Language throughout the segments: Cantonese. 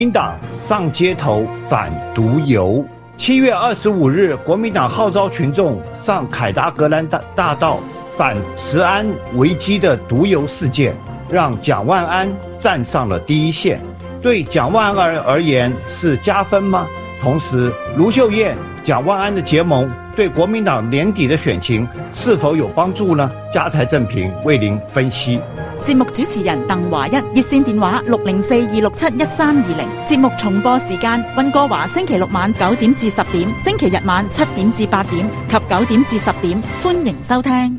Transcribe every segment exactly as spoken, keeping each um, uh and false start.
民党上街头反毒油。七月二十五日，国民党号召群众上凯达格兰大大道反食安危机的毒油事件，让蒋万安站上了第一线。对蒋万安而言是加分吗？同时，卢秀燕、蒋万安的结盟对国民党年底的選情是否有幫助呢？加台正評為您分析。 節目主持人鄧華一，熱線電話六零四二六七一三二零。節目重播時間溫哥華星期六晚九點至十點，星期日晚七點至八點及九點至十點，歡迎收聽。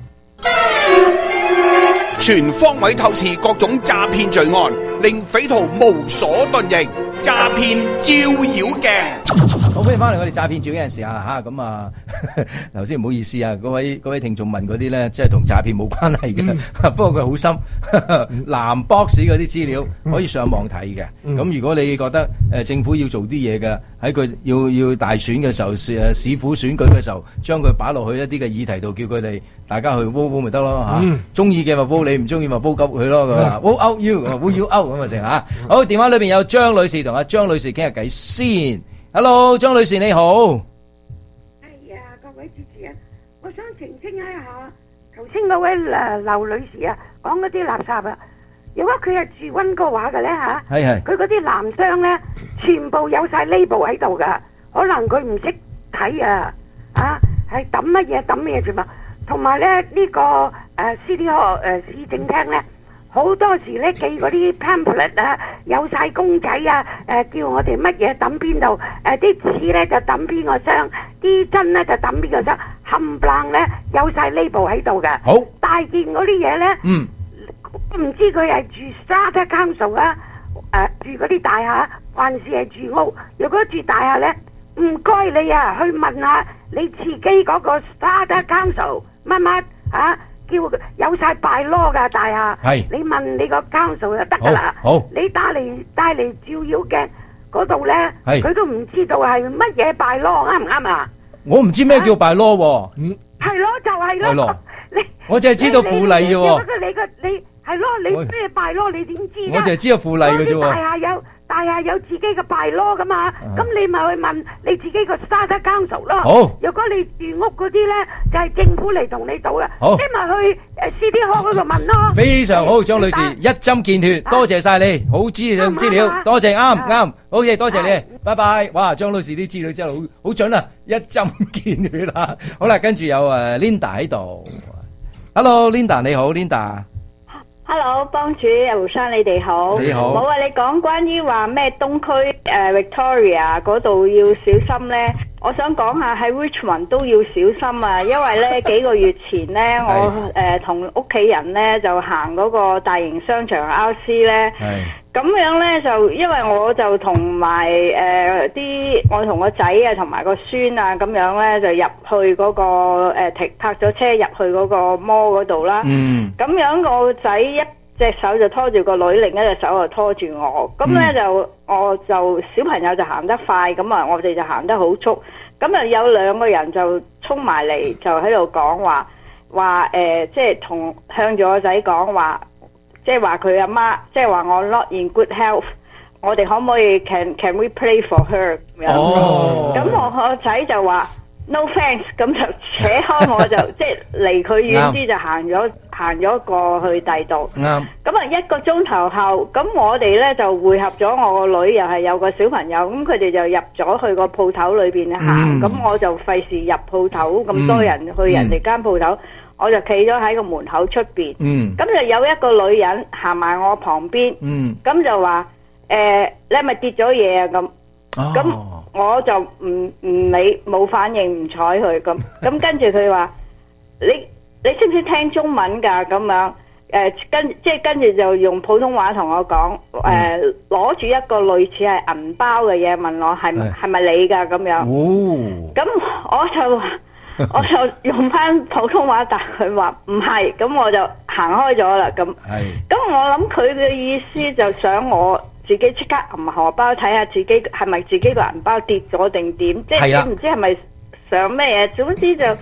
全方位透視各種詐騙罪案，令匪徒無所遁形。詐騙照妖鏡， 好，歡迎翻嚟我哋詐騙照妖鏡時間啦吓，咁啊頭先唔好意思啊，各位各位聽眾問嗰啲咧，即係同詐騙冇關係嘅，嗯、不過佢好深藍 box 嗰啲資料可以上網睇嘅。咁、嗯、如果你覺得誒、呃、政府要做啲嘢嘅，喺佢要要大選嘅時候，誒市府選舉嘅時候，將佢擺落去一啲嘅議題度，叫佢哋大家去 vote 咪得咯吓，中意嘅咪 vote你，唔中意咪 vote 鳩佢咯，佢話 vote out you，vote you out 咁啊成吓。好，電話裏邊有張女士同阿張女士傾下偈先。Hello， 張女士你好。 哎呀，各位主持人，我想澄清一下，頭先嗰位誒劉女士啊，講嗰啲垃圾啊，如果佢係住溫哥華嘅咧吓，係係，佢嗰啲藍箱咧，全部有晒 label 喺度噶，可能佢唔識睇啊，啊，係抌乜嘢抌乜嘢全部，同埋咧呢、這個誒 City Hall 誒市政廳咧。好多時咧寄嗰啲 pamphlet 啊，有晒公仔啊，誒、呃、叫我哋乜嘢抌邊度，誒啲紙咧就抌邊個箱，啲針咧就抌邊個箱，冚唪唥咧有晒 label 喺度嘅。好，大件嗰啲嘢咧，嗯，唔知佢係住 strata council 啊，誒、呃、住嗰啲大廈，還是係住屋？如果住大廈咧，唔該你啊，去問下你自己嗰個 strata council 乜乜啊？叫有晒拜羅噶大廈，你問你個 council 就得噶啦。好，你打嚟帶嚟照妖鏡嗰度咧，佢都唔知道係乜嘢拜羅，啱唔啱啊？ 我唔知咩叫拜羅喎。嗯， 係咯，就係咯。你我淨係知道附例嘅喎。 你個你係咯，你咩拜羅你點知啊？ 我淨係知道附例嘅啫喎。 大廈有大廈有自己嘅拜羅噶嘛，咁你咪去問你自己個 strata council 咯。好，如果你住屋嗰啲咧，就係政府嚟同你賭啦。好，你咪去誒 City Hall 嗰度問咯。 非常好，張女士一針見血，多謝晒你，好資料資料，多謝啱啱，好嘅，多謝你，拜拜。哇，張女士啲資料真係好好準啊，一針見血啦。好啦，跟住有誒 Linda 喺度 ，Hello Linda 你好 Linda。 Hello， 幫主胡生你哋好。你好。冇啊，你講關於話咩東區誒、呃、Victoria 嗰度要小心咧，我想講下喺 Richmond 都要小心啊，因為咧幾個月前咧，我誒同屋企人咧就行嗰個大型商場 R C 咧。係。咁樣咧就因為我就同埋誒啲我同個仔啊同埋個孫啊咁樣咧就入去嗰、嗰個誒停、呃、泊咗車入去嗰個 mall 嗰度啦。嗯。咁樣個仔一隻手就拖住個女，另一隻手就拖住我。咁咧、嗯、就我就小朋友就行得快，咁啊我哋就行得好速。咁啊有兩個人就衝埋嚟就喺度講話話誒，即係同向住我仔講話。即係話佢阿媽，即係話我 not in good health， 我哋可唔可以 can can we pray for her 咁樣？哦，咁我個仔就話 no thanks， 咁就扯開我就即係離佢遠啲就行咗行咗過去第度。啱。咁啊一個鐘頭後，咁我哋咧就匯合咗我個女，又係有個小朋友，咁佢哋就入咗去個鋪頭裏邊行，咁、嗯、我就費事入鋪頭咁多人、嗯、去人哋間鋪頭。我就企咗喺個門口出邊，咁、嗯、就有一個女人行埋我旁邊，咁、嗯、就話：誒、呃，你係咪跌咗嘢啊？咁，咁、哦、我就唔唔理，冇反應，唔睬佢咁。咁跟住佢話：你你識唔識聽中文㗎？咁樣誒、呃，跟即係跟住就用普通話同我講，誒攞住一個類似係銀包嘅嘢問我係係咪你㗎？咁樣，咁、哦、我就話。我就用翻普通話答佢話唔係，咁我就行開咗啦。咁，咁我諗佢嘅意思就想我自己即刻揞荷包睇下自己係咪自己個銀包跌咗定點，即係唔知係咪想咩嘢。總之就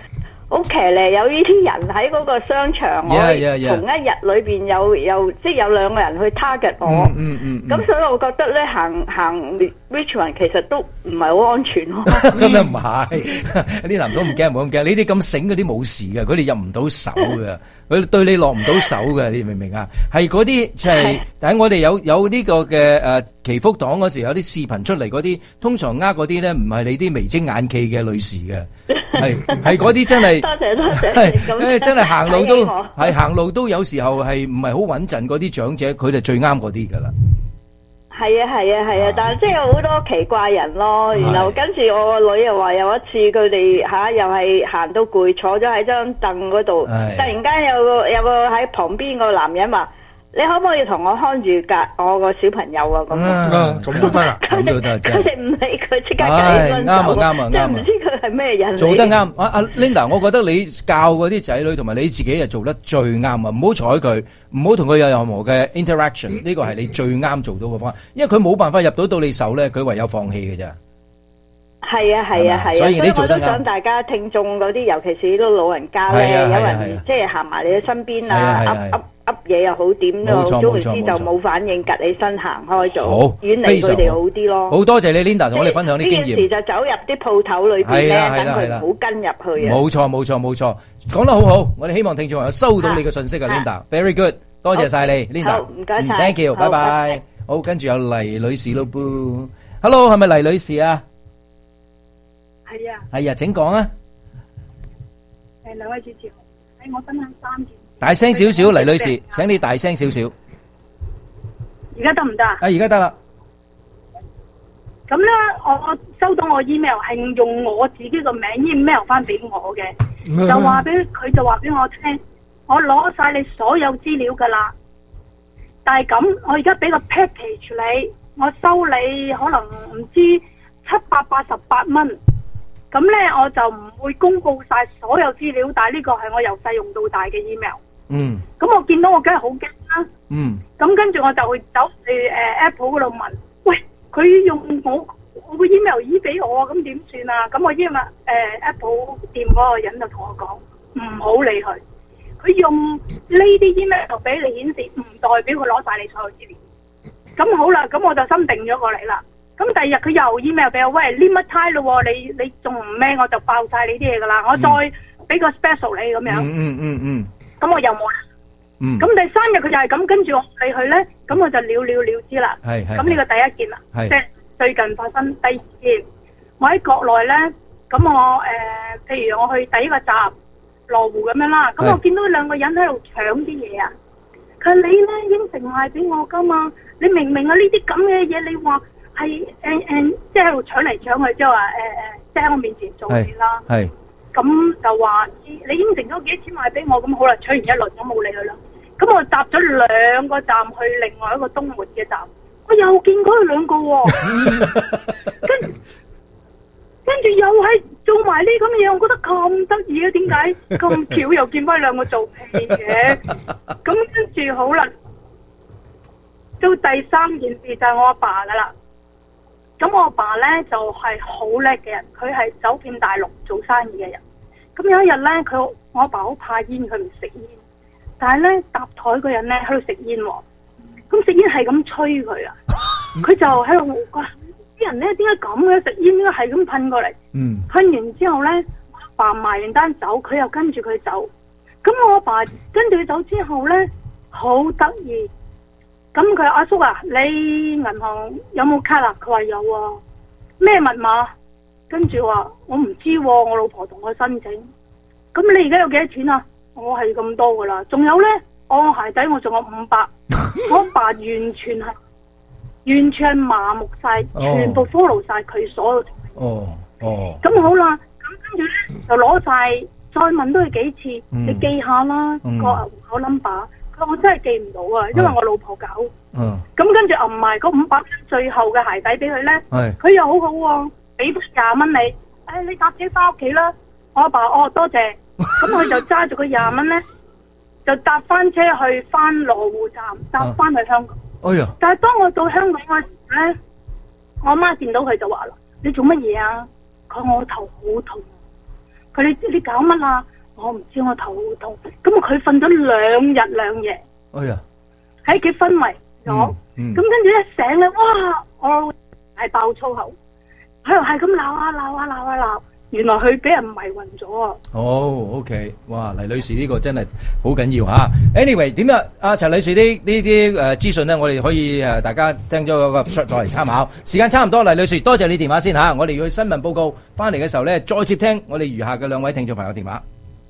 好騎呢，有呢啲人喺嗰個商場， yeah, yeah, yeah. 我同一日裏邊有有即係有兩個人去 target 我，咁、嗯嗯嗯、所以我覺得咧行行 Richmond 其實都唔係好安全咯。 咁又唔係，啲男都唔驚，唔好咁驚。你啲咁醒嗰啲冇事嘅，佢哋入唔到手嘅，佢對你落唔到手嘅，你明唔明啊？係嗰啲就係、是，但係我哋有有呢個嘅誒祈福黨嗰時有啲視頻出嚟嗰啲，通常呃嗰啲咧唔係你啲眉精眼企嘅女士嘅。係係嗰啲真係， 多謝多謝， 係真係行路都係行路都有時候係唔係好穩陣嗰啲長者，佢哋最啱嗰啲噶啦。 係啊係啊係啊，但係即係有好多奇怪人咯。然後跟住我個女又話有一次佢哋吓又係行到攰，坐咗喺張凳嗰度，突然間有個有個喺旁邊個男人話：你可唔可以同我看住隔我個小朋友啊？咁啊，咁都得啊， 咁都得真係。 佢哋唔理佢，即刻計分手。 啱啊啱啊啱啊！ 唔知佢係咩人嚟？ 做得啱，阿阿 Linda，我覺得你教嗰啲仔女同埋你自己係做得最啱啊！唔好睬佢，唔好同佢有任何嘅 interaction，呢個係你最啱做到嘅方法。因為佢冇辦法入到到你手咧，佢唯有放棄嘅啫。係啊係啊係啊，所以你做得啱。所以我都想大家聽眾嗰啲，尤其是啲老人家咧，有人即係行埋你嘅身邊啊，噏噏噏嘢又好，點都好，總之就冇反應，趌起身行開咗，遠離佢哋好啲咯。好多謝你 Linda 同我哋分享啲經驗。呢件事就走入啲鋪頭裏邊咧，等佢唔好跟入去啊。冇錯冇錯冇錯，講得好好。我哋希望聽眾朋友收到你嘅信息啊 ，Linda，very good，多謝晒你 ，Linda。好，唔該晒 ，thank you，拜拜。好，跟住有黎女士咯噃 ，Hello， 係咪黎女士啊？ 係啊， 係啊，請講啊。 誒，兩位主持，喺我分享三件。 大聲少少，黎女士，請你大聲少少。 而家得唔得啊？ 啊，而家得啦。 咁咧，我收到我 email 係用我自己個名 email 翻俾我嘅，就話俾佢就話俾我聽，我攞晒你所有資料噶啦。但係咁，我而家俾個 package 你，我收你可能唔知七百八十八蚊。咁咧我就唔會公布晒所有資料，但係呢個係我由細用到大嘅 email。嗯。咁我見到我梗係好驚啦。嗯。咁跟住我就會走去誒、呃、Apple 嗰度問，喂，佢用我我個 email 依俾我，咁點算啊？咁我 email 誒 Apple 店嗰個人就同我講，唔好理佢，佢用呢啲 email 俾你顯示，唔代表佢攞晒你所有資料。咁好啦，咁我就心定咗過嚟啦。咁第二日佢又 email 俾我，喂 limit time 咯，你你仲唔咩？我就爆晒你啲嘢噶啦，我再俾個 special 你咁樣。嗯嗯嗯。咁我又冇啦。嗯。咁第三日佢就係咁跟住我理佢咧，咁我就了了了之啦。係係。咁呢個第一件啦，即係最近發生。第二件，我喺國內咧，咁我誒，譬如我去第一個站羅湖咁樣啦，咁我見到兩個人喺度搶啲嘢啊。佢話你咧應承賣俾我噶嘛，你明明啊呢啲咁嘅嘢，你話。係誒誒，即係喺度搶嚟搶去，即係話誒誒，即係喺我面前做嘢啦。係咁就話你應承咗幾多錢賣俾我，咁好啦，取完一輪我冇理佢啦。咁我搭咗兩個站去另外一個東門嘅站，我又見過佢兩個喎。跟跟住又係做埋呢咁嘅嘢，我覺得咁得意啊！點解咁巧又見翻兩個做戲嘅？咁跟住好啦，到第三件事就係我阿爸噶啦。咁我阿爸咧就係好叻嘅人，佢係走遍大陸做生意嘅人。咁有一日咧，佢我阿爸好怕煙，佢唔食煙。但係咧搭台嗰人咧喺度食煙喎，咁食煙係咁吹佢啊，佢就喺度話啲人咧點解咁嘅食煙，點解係咁噴過嚟？嗯，噴完之後咧，我阿爸埋完單走，佢又跟住佢走。咁我阿爸跟住佢走之後咧，好得意。咁佢阿叔啊，你銀行有冇卡啊？佢話有啊，咩密碼？跟住話我唔知喎，我老婆同我申請。咁你而家有幾多錢啊？我係咁多噶啦，仲有咧，我鞋底我仲有五百。我阿爸完全係完全係麻木晒，全部 follow 晒佢所有。哦哦。咁好啦，咁跟住咧就攞晒，再問多佢幾次，嗯、你記下啦，嗯、個戶口 number。我真係記唔到啊，因為我老婆搞。嗯。咁跟住揞埋嗰五百蚊最後嘅鞋底俾佢咧，佢又好好喎，俾廿蚊你。誒、哎，你搭車翻屋企啦。我阿爸，哦，多謝。咁佢就揸住個廿蚊咧，就搭翻車去翻羅湖站，搭翻去香港。哎呀！但係當我到香港嗰時咧，我阿媽見到佢就話啦：你做乜嘢啊？佢話我頭好痛。佢你你搞乜啊？ 我唔知我頭好痛，咁佢瞓咗兩日兩夜。 哎呀， 喺屋企昏迷咗，咁、嗯嗯、跟住一醒咧，哇！我係爆粗口，佢又係咁鬧啊鬧啊鬧啊鬧，原來佢俾人迷暈咗啊！ 哦 ，OK， 哇，黎女士呢個真係好緊要吓。Anyway， 點啊？阿陳女士呢呢啲誒資訊咧，我哋可以誒大家聽咗個再嚟參考。時間差唔多，黎女士多謝你電話先吓，我哋要去新聞報告翻嚟嘅時候咧，再接聽我哋餘下嘅兩位聽眾朋友電話。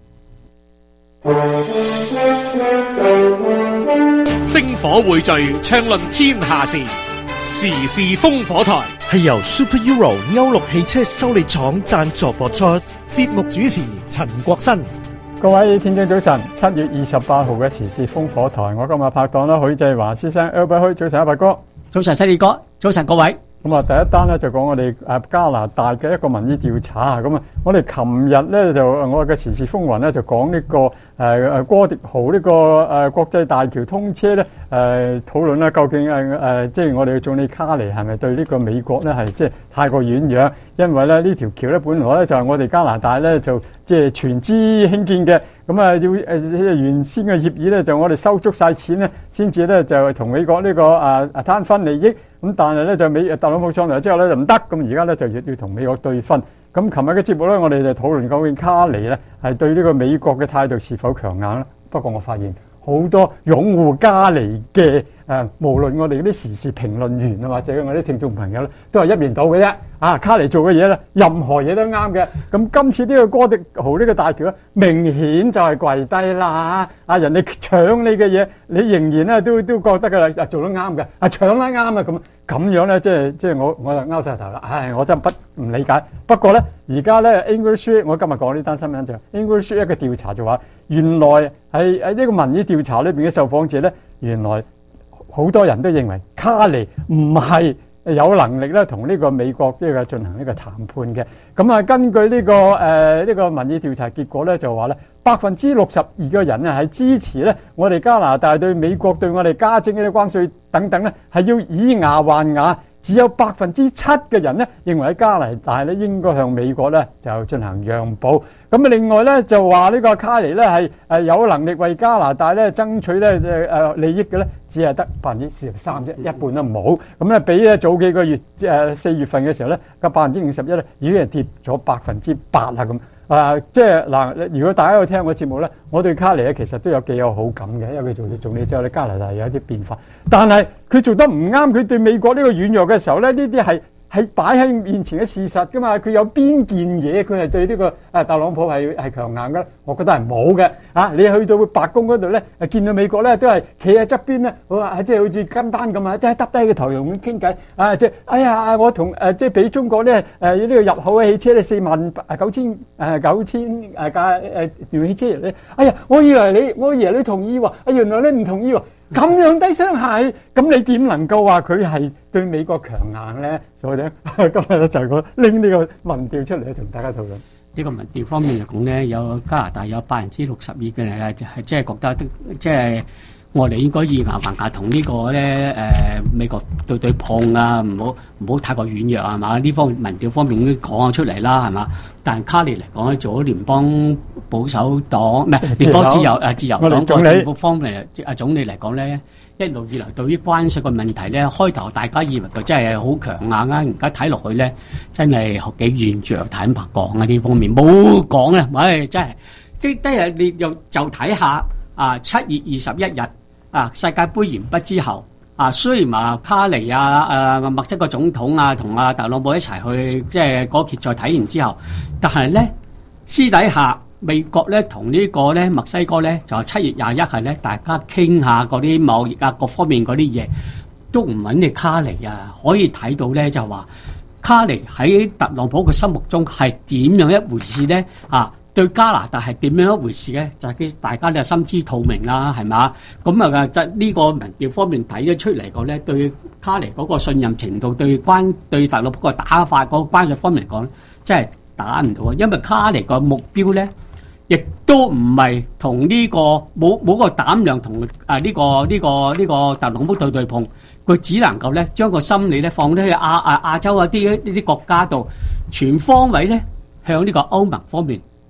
星火匯聚，暢論天下事，時事烽火台係由 Super Euro 歐陸汽車修理廠贊助播出。節目主持陳國新。 各位聽眾早晨，七月二十八號嘅時事烽火台，我今日拍檔啦，許繼華先生 Albert 許，早晨阿伯哥， 早晨犀利哥，早晨各位。 咁啊，第一單咧就講我哋誒加拿大嘅一個民意調查。咁啊，我哋琴日咧就我嘅時事風雲咧就講呢、這個誒誒、呃、哥迪豪呢個誒國際大橋通車咧誒討論啦，究竟誒誒即係我哋嘅總理卡尼係咪對呢個美國咧係即係太過軟弱？因為咧呢條橋咧本來咧就係我哋加拿大咧就即係全資興建嘅，咁啊要誒、呃、原先嘅協議咧就我哋收足晒錢咧，先至咧就同美國呢、這個啊啊攤分利益。咁但係咧就美特朗普上嚟之後咧就唔得，咁而家咧就要要同美國對分。咁琴日嘅節目咧，我哋就討論究竟卡尼咧係對呢個美國嘅態度是否強硬咧？不過我發現好多擁護加尼嘅誒，無論我哋啲時事評論員啊，或者我啲聽眾朋友咧，都係一面倒嘅啫。啊，卡尼做嘅嘢咧，任何嘢都啱嘅。咁今次呢個哥迪豪呢個大橋咧，明顯就係跪低啦。啊，人哋搶你嘅嘢，你仍然咧都都覺得嘅做得啱嘅。啊，搶得啱啊咁咁樣咧，即係即係我我就拗晒頭啦。唉，我真係不唔理解。不過咧，而家咧 English， 我今日講呢單新聞就 English 一個調查就話，原來係喺呢個民意調查裏邊嘅受訪者咧，原來好多人都認為卡尼唔係有能力咧同呢個美國呢個進行呢個談判嘅。咁啊，根據呢、這個誒呢、呃這個民意調查結果咧，就話咧百分之六十二嘅人啊係支持咧我哋加拿大對美國對我哋加徵呢啲關稅等等咧係要以牙還牙。只有百分之七嘅人咧認為喺加拿大咧應該向美國咧就進行讓步。咁啊，另外咧就話呢個卡尼咧係誒有能力為加拿大咧爭取咧誒誒利益嘅咧，只係得百分之四十三啫，一半都冇。咁咧比咧早幾個月誒四月份嘅時候咧，個百分之五十一咧已經係跌咗百分之八啦咁。啊，即係嗱，如果大家有聽我節目咧，我對卡尼咧其實都有幾有好感嘅，因為佢做咗總理之後咧，加拿大有一啲變化。但係佢做得唔啱，佢對美國呢個軟弱嘅時候咧，呢啲係係擺喺面前嘅事實㗎嘛。佢有邊件嘢佢係對呢個啊特朗普係係強硬嘅？我覺得係冇嘅。啊，你去到白宮嗰度咧，誒見到美國咧都係企喺側邊咧，好啊，即係好似跟單咁啊，即係耷低個頭用咁傾偈啊，即係哎呀，我同誒即係俾中國咧誒呢個入口嘅汽車咧四萬九千誒九千誒架誒電汽車咧，哎呀，我以為你我以為你同意喎，啊原來你唔同意喎。咁樣低聲係，咁你點能夠話佢係對美國強硬咧？所以咧，今日咧就係拎呢個民調出嚟同大家討論。 呢個民調方面嚟講咧，有加拿大有百分之六十二嘅人係即係覺得，即係我哋應該以牙還牙同呢個咧誒美國對對碰啊，唔好唔好太過軟弱係嘛？呢方民調方面已經講咗出嚟啦，係嘛？但係卡尼嚟講咧，做咗聯邦保守黨唔係聯邦自由誒自由黨個政府方面啊總理嚟講咧，一路以來對於關稅嘅問題咧，開頭大家以為佢真係好強硬啊，而家睇落去咧，真係幾軟弱，坦白講啊呢方面冇講啊，唉真係即係日你又就睇下啊七月二十一日啊世界盃完畢之後。啊，雖然話卡尼啊、誒墨西哥總統啊，同阿特朗普一齊去即係嗰決賽睇完之後，但係咧私底下美國咧同呢個咧墨西哥咧就七月廿一係咧大家傾下嗰啲貿易啊各方面嗰啲嘢都唔揾你卡尼啊，可以睇到咧就話卡尼喺特朗普嘅心目中係點樣一回事咧啊？對加拿大係點樣一回事咧？就係大家都係心知肚明啦，係嘛？咁啊，就呢個民調方面睇得出嚟講咧，對卡尼嗰個信任程度，對關對大陸嗰個打法嗰個關係方面嚟講咧，真係打唔到啊！因為卡尼個目標咧，亦都唔係同呢個冇冇個膽量同啊呢個呢個呢個特朗普對對碰，佢只能夠咧將個心理咧放喺亞亞亞洲啊啲呢啲國家度，全方位咧向呢個歐盟方面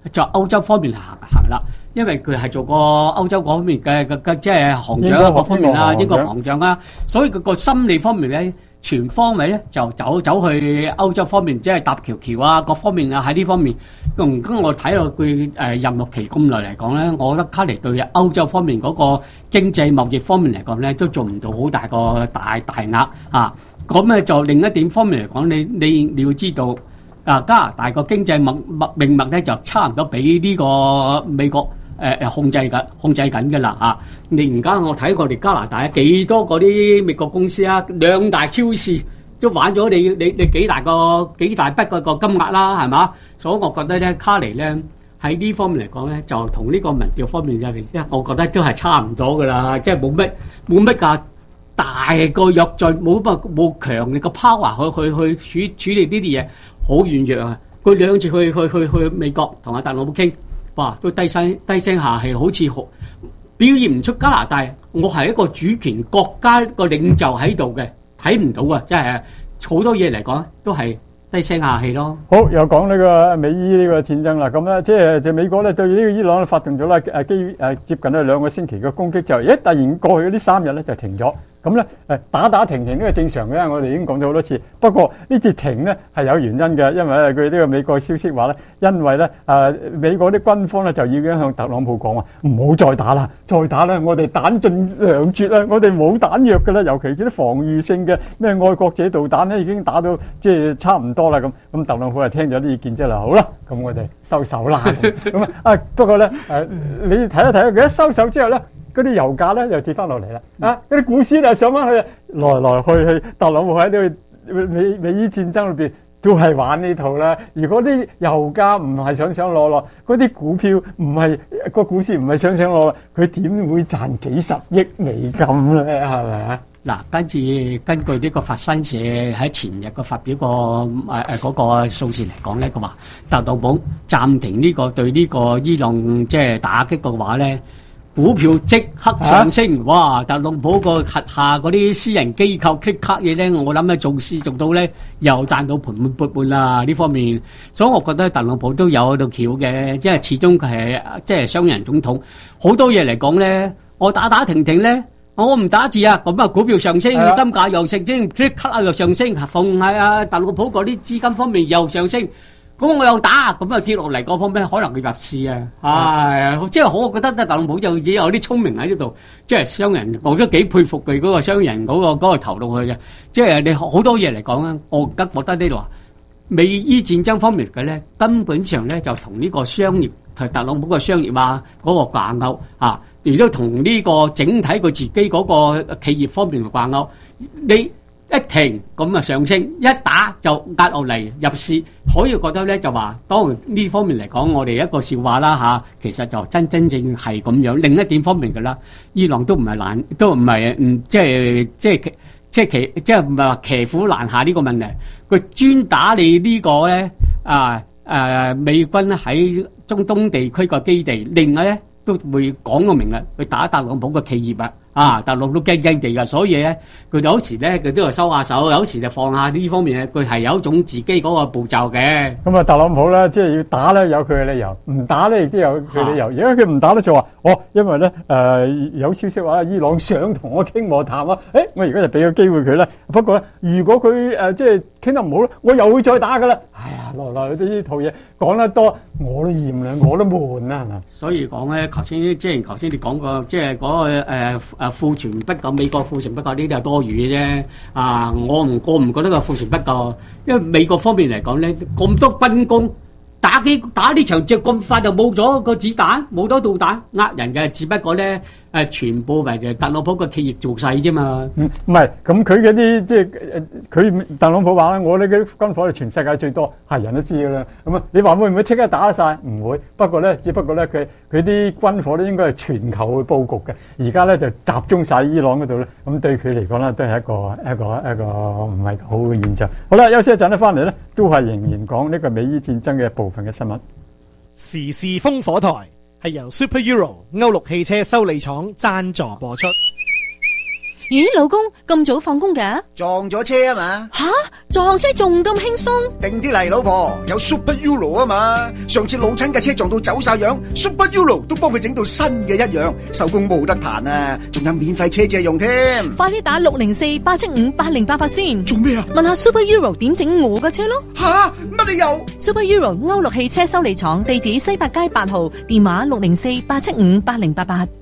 就歐洲方面行行啦，因為佢係做過歐洲嗰方面嘅嘅即係行長啊，各方面啦，英國行長啊，所以佢個心理方面咧，全方位咧就走走去歐洲方面，即係搭橋橋啊，各方面啊喺呢方面。咁咁我睇到佢誒任務期咁耐嚟講咧，我覺得卡尼對歐洲方面嗰個經濟貿易方面嚟講咧，都做唔到好大個大大額啊。咁咧就另一點方面嚟講，你你你要知道。啊！加拿大個經濟命脈命脈咧就差唔多俾呢個美國誒誒、呃、控制緊控制緊嘅啦嚇。你而家我睇我哋加拿大幾多嗰啲美國公司啊，兩大超市都玩咗你你你幾大個幾大筆個個金額啦，係嘛？所以我覺得咧，卡尼咧喺呢方面嚟講咧，就同呢個民調方面嘅，即係我覺得都係差唔多噶啦，即係冇乜冇乜㗎大個躍進，冇乜冇強力個 power 去去去處處理呢啲嘢。好軟弱啊！佢兩次去去去去美國同阿特朗普傾，哇，都低聲低聲下氣，好似好表現唔出加拿大，我係一個主權國家個領袖喺度嘅，睇唔到啊！即係好多嘢嚟講都係低聲下氣咯。 好，又講呢個美伊呢個戰爭啦，咁咧即係就美國咧對呢個伊朗發動咗啦誒基誒接近咧兩個星期嘅攻擊，就一突然過去嗰啲三日咧就停咗。咁咧誒打打停停呢個正常嘅，我哋已經講咗好多次。不過呢次停咧係有原因嘅，因為咧佢呢個美國消息話咧，因為咧誒美國啲軍方咧就已經向特朗普講話唔好再打啦，再打咧我哋彈盡糧絕啦，我哋冇彈藥㗎啦，尤其是啲防禦性嘅咩愛國者導彈咧已經打到即係差唔多啦咁。咁特朗普係聽咗啲意見之後啦，好啦，咁我哋收手啦。咁啊不過咧誒你睇一睇佢一收手之後咧。嗰啲油價咧又跌翻落嚟啦，啊！嗰啲股市又上翻去，來來去去，特朗普喺呢個美美伊戰爭裏邊都係玩呢套啦。如果啲油價唔係上上落落，嗰啲股票唔係個股市唔係上上落落，佢點會賺幾十億美金咧？係咪啊？ 嗱，跟住根據呢個法新社喺前日個發表個誒誒嗰個數字嚟講咧，佢話特朗普暫停呢個對呢個伊朗即係打擊嘅話咧。股票即刻上升，啊、哇！特朗普個轄下嗰啲私人機構 click 卡嘢咧，我諗咧做事做到咧又賺到盆滿缽滿啦呢方面，所以我覺得特朗普都有到橋嘅，因為始終佢係即係商人總統，好多嘢嚟講咧，我打打停停咧，我唔打字啊，咁啊股票上升，啊、金價又升，即係 click 卡又上升，逢係啊特朗普嗰啲資金方面又上升。咁我又打，咁啊跌落嚟嗰方面可能佢入市啊，係即係好，我覺得特朗普有嘢有啲聰明喺呢度，即係商人，我都幾佩服佢嗰個商人嗰個嗰個頭腦去嘅，即係你好多嘢嚟講咧，我而家覺得呢度話美伊戰爭方面嘅咧，根本上咧就同呢個商業同特朗普嘅商業啊嗰個掛鈎啊，亦都同呢個整體佢自己嗰個企業方面嘅掛鈎，你。一停咁啊上升，一打就壓落嚟入市，可以覺得咧就話，當然呢方面嚟講，我哋一個笑話啦嚇，其實就真真正係咁樣。另一點方面嘅啦，伊朗都唔係難，都唔係嗯，即係即係即係騎，即係唔係話騎虎難下呢個問題。佢專打你呢個咧啊誒美軍喺中東地區個基地，另外咧都會講到明啦，去打特朗普個企業啊。啊！大陸都驚驚地噶，所以咧，佢有時咧，佢都係收下手，有時就放下呢方面咧，佢係有一種自己嗰個步驟嘅。咁啊，特朗普咧，即係要打咧，有佢嘅理由；唔打咧，亦都有佢嘅理由。而家佢唔打咧，就話哦，因為咧誒、呃、有消息話伊朗想同我傾和談啊。誒，我而家就俾個機會佢啦。不過咧，如果佢誒、呃、即係傾得唔好咧，我又會再打噶啦。哎呀，來來呢套嘢講得多，我都厭啦，我都悶啦，係嘛？所以講咧，頭先即係頭先你講過，即係嗰個誒。呃誒庫存不夠，美國庫存不夠，呢啲係多餘嘅啫。啊，我唔我唔覺得個庫存不夠，因為美國方面嚟講咧，咁多軍工打幾打呢場仗咁快就冇咗個子彈，冇咗導彈，呃人嘅。只不過咧誒，全部為特朗普個企業做勢啫嘛。嗯，唔係，咁佢嗰啲即係誒，佢特朗普話咧，我哋嘅軍火係全世界最多，係人都知㗎啦。咁啊，你話會唔會即刻打得晒？唔會。不過咧，只不過咧，佢佢啲軍火咧應該係全球去佈局嘅。而家咧就集中晒伊朗嗰度咧，咁對佢嚟講咧都係一個一個一個唔係好嘅現象。好啦，休息一陣咧，翻嚟咧都係仍然講呢個美伊戰爭嘅部分嘅新聞。 時事風火台係由 Super Euro 歐陸汽車修理廠贊助播出。 咦，老公咁早放工嘅？ 撞咗車啊嘛！ 吓，撞車仲咁輕鬆？ 定啲嚟，老婆，有 Super Euro 啊嘛！上次老親嘅車撞到走晒樣 ，Super Euro 都幫佢整到新嘅一樣，手工冇得彈啊！仲有免費車借用添。 快啲打六零四八七五八零八八先。 做咩啊？ 問下 Super Euro 點整我嘅車咯。 吓，乜理由 ？Super Euro 歐陸汽車修理廠，地址西八街八號，電話六零四八七五八零八八。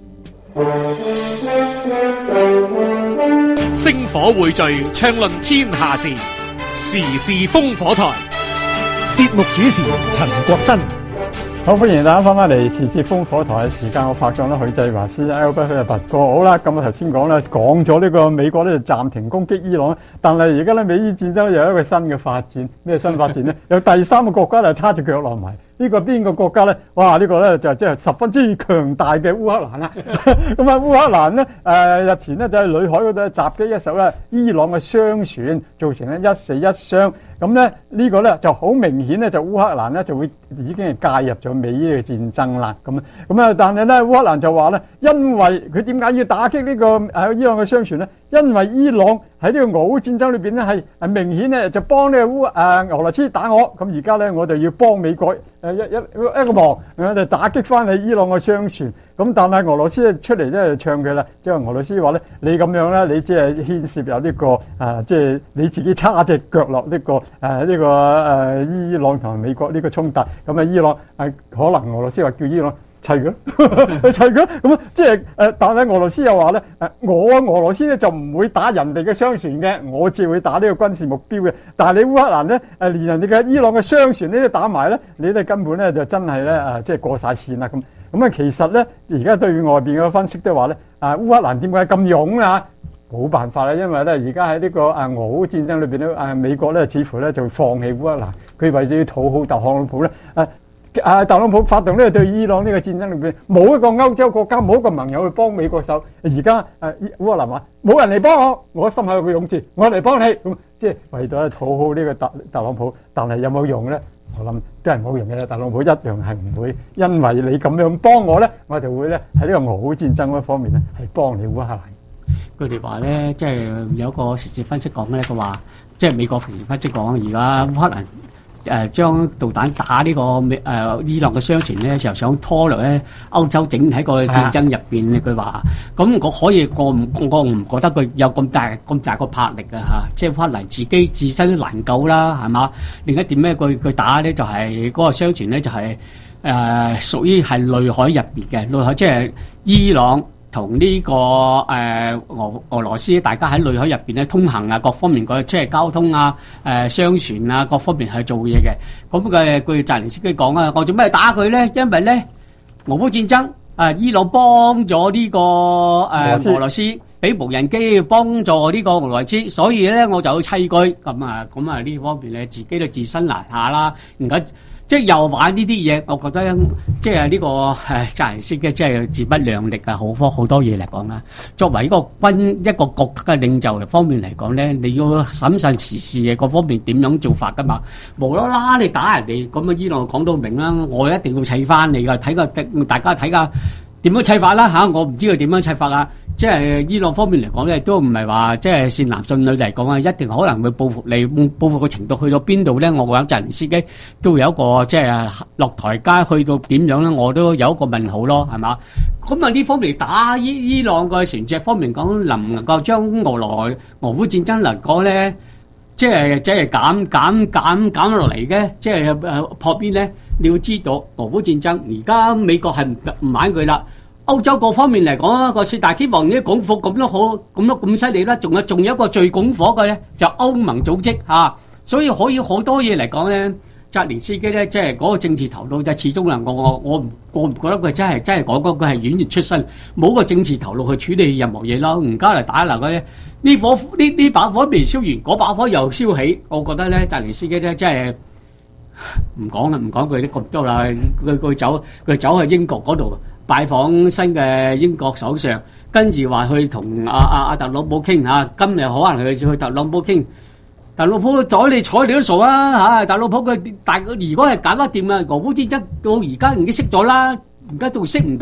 星火匯聚，暢論天下事，時事烽火台。節目主持陳國新。 好，歡迎大家翻返嚟時事烽火台嘅時間，我拍檔啦許繼華師 Albert 佢係拔哥。好啦，咁我頭先講咧，講咗呢個美國咧就暫停攻擊伊朗，但係而家咧美伊戰爭又有一個新嘅發展，咩新發展咧？有第三個國家就叉住腳落埋。呢個邊個國家咧？哇！呢個咧就即係十分之強大嘅烏克蘭啦。咁啊，烏克蘭咧誒日前咧就喺裏海嗰度襲擊一艘咧伊朗嘅商船，造成咧一死一傷。咁咧呢個咧就好明顯咧，就烏克蘭咧就會已經係介入咗美伊嘅戰爭啦。咁咁啊，但係咧烏克蘭就話咧，因為佢點解要打擊呢個誒伊朗嘅商船咧？因為伊朗喺呢個俄烏戰爭裏邊咧係係明顯咧就幫呢個烏誒俄羅斯打我，咁而家咧我就要幫美國誒一一一個忙，我就打擊翻你伊朗嘅商船。咁但係俄羅斯出嚟咧就唱佢啦，即係俄羅斯話咧，你咁樣咧，你只係牽涉有呢個誒，即係你自己叉隻腳落呢個誒呢個誒伊朗同美國呢個衝突。咁啊伊朗係可能俄羅斯話叫伊朗砌佢，砌佢咁啊！即係誒，但係俄羅斯又話咧誒，我俄羅斯咧就唔會打人哋嘅商船嘅，我只會打呢個軍事目標嘅。但係你烏克蘭咧誒，連人哋嘅伊朗嘅商船呢都打埋咧，你哋根本咧就真係咧誒，即係過晒線啦咁。咁啊，其實咧而家對外邊嘅分析都話咧，啊烏克蘭點解咁勇啊？冇辦法啦，因為咧而家喺呢個誒俄烏戰爭裏邊咧，誒美國咧似乎咧就放棄烏克蘭，佢為咗要討好特朗普咧誒。啊！特朗普發動呢個對伊朗呢個戰爭裏邊，冇一個歐洲國家，冇一個盟友去幫美國手。而家誒烏克蘭話冇人嚟幫我，我心口有個勇字，我嚟幫你。咁即係為咗討好呢個特特朗普，但係有冇用咧？我諗都係冇用嘅。特朗普一樣係唔會因為你咁樣幫我咧，我就會咧喺呢個俄烏戰爭嗰方面咧係幫你烏克蘭。 佢哋話咧，即係有個時事分析講咧，佢話即係美國時事分析講，而家烏克蘭。誒將導彈打呢個美誒伊朗嘅商船咧，就想拖落咧歐洲整體個戰爭入邊咧。佢話：咁我可以，我唔我唔覺得佢有咁大咁大個魄力啊！嚇，即係翻嚟自己自身都難救啦，係嘛？另一點咧，佢佢打咧就係、是、嗰個商船咧，就係、是、誒、呃、屬於係內海入邊嘅內海，即係伊朗。同呢、這個誒、呃、俄俄羅斯，大家喺內海入邊咧通行啊，各方面個即係交通啊、誒、呃、商船啊，各方面係做嘢嘅。咁嘅據澤連斯基講啊，我做咩打佢咧？因為咧俄烏戰爭啊，伊朗幫咗呢、這個誒、呃、俄羅斯，俾無人機幫助呢個俄羅斯，所以咧我就要砌佢。咁啊，咁啊呢方面咧自己都自身難下啦。而家即係又玩呢啲嘢，我覺得即係呢個誒澤連斯基即係自不量力啊！好多好多嘢嚟講啦。作為一個軍一個國家嘅領袖方面嚟講咧，你要審慎時事嘅各方面點樣做法噶嘛？無啦啦你打人哋，咁啊伊朗講到明啦，我一定要砌翻你噶，睇個大家睇下點樣砌法啦嚇！我唔知佢點樣砌法啊！即係伊朗方面嚟講咧，都唔係話即係善男信女嚟講啊，一定可能會報復你，報復嘅程度去到邊度咧？我覺得澤連斯基都會有一個即係落台階，去到點樣咧？我都有一個問號咯，係嘛？咁啊呢方面打伊伊朗嘅船隻方面講，能唔能夠將俄羅俄烏戰爭嚟講咧，即係即係減減減減落嚟嘅，即係誒破邊咧？你要知道俄烏戰爭而家美國係唔唔玩佢啦。歐洲各方面嚟講，個四大天王已經拱火咁都好，咁都咁犀利啦。仲有仲有一個最拱火嘅咧，就歐盟組織嚇、啊。所以可以好多嘢嚟講咧，澤連斯基咧，即係嗰個政治頭腦就始終能夠我我唔我唔覺得佢真係真係講嗰個係演員出身，冇個政治頭腦去處理任何嘢咯。而家嚟打嗱嗰啲呢火呢呢把火未燒完，嗰把火又燒起。我覺得咧，澤連斯基咧真係唔講啦，唔講佢啲咁多啦。佢佢走佢走去英國嗰度。拜訪新嘅英國首相，跟住話去同阿阿阿特朗普傾下，今日可能去去特朗普傾，特朗普睬你睬你都傻啦嚇！特朗普佢大如果係搞得掂啊，俄烏戰爭到而家已經識咗啦，而家都識唔到，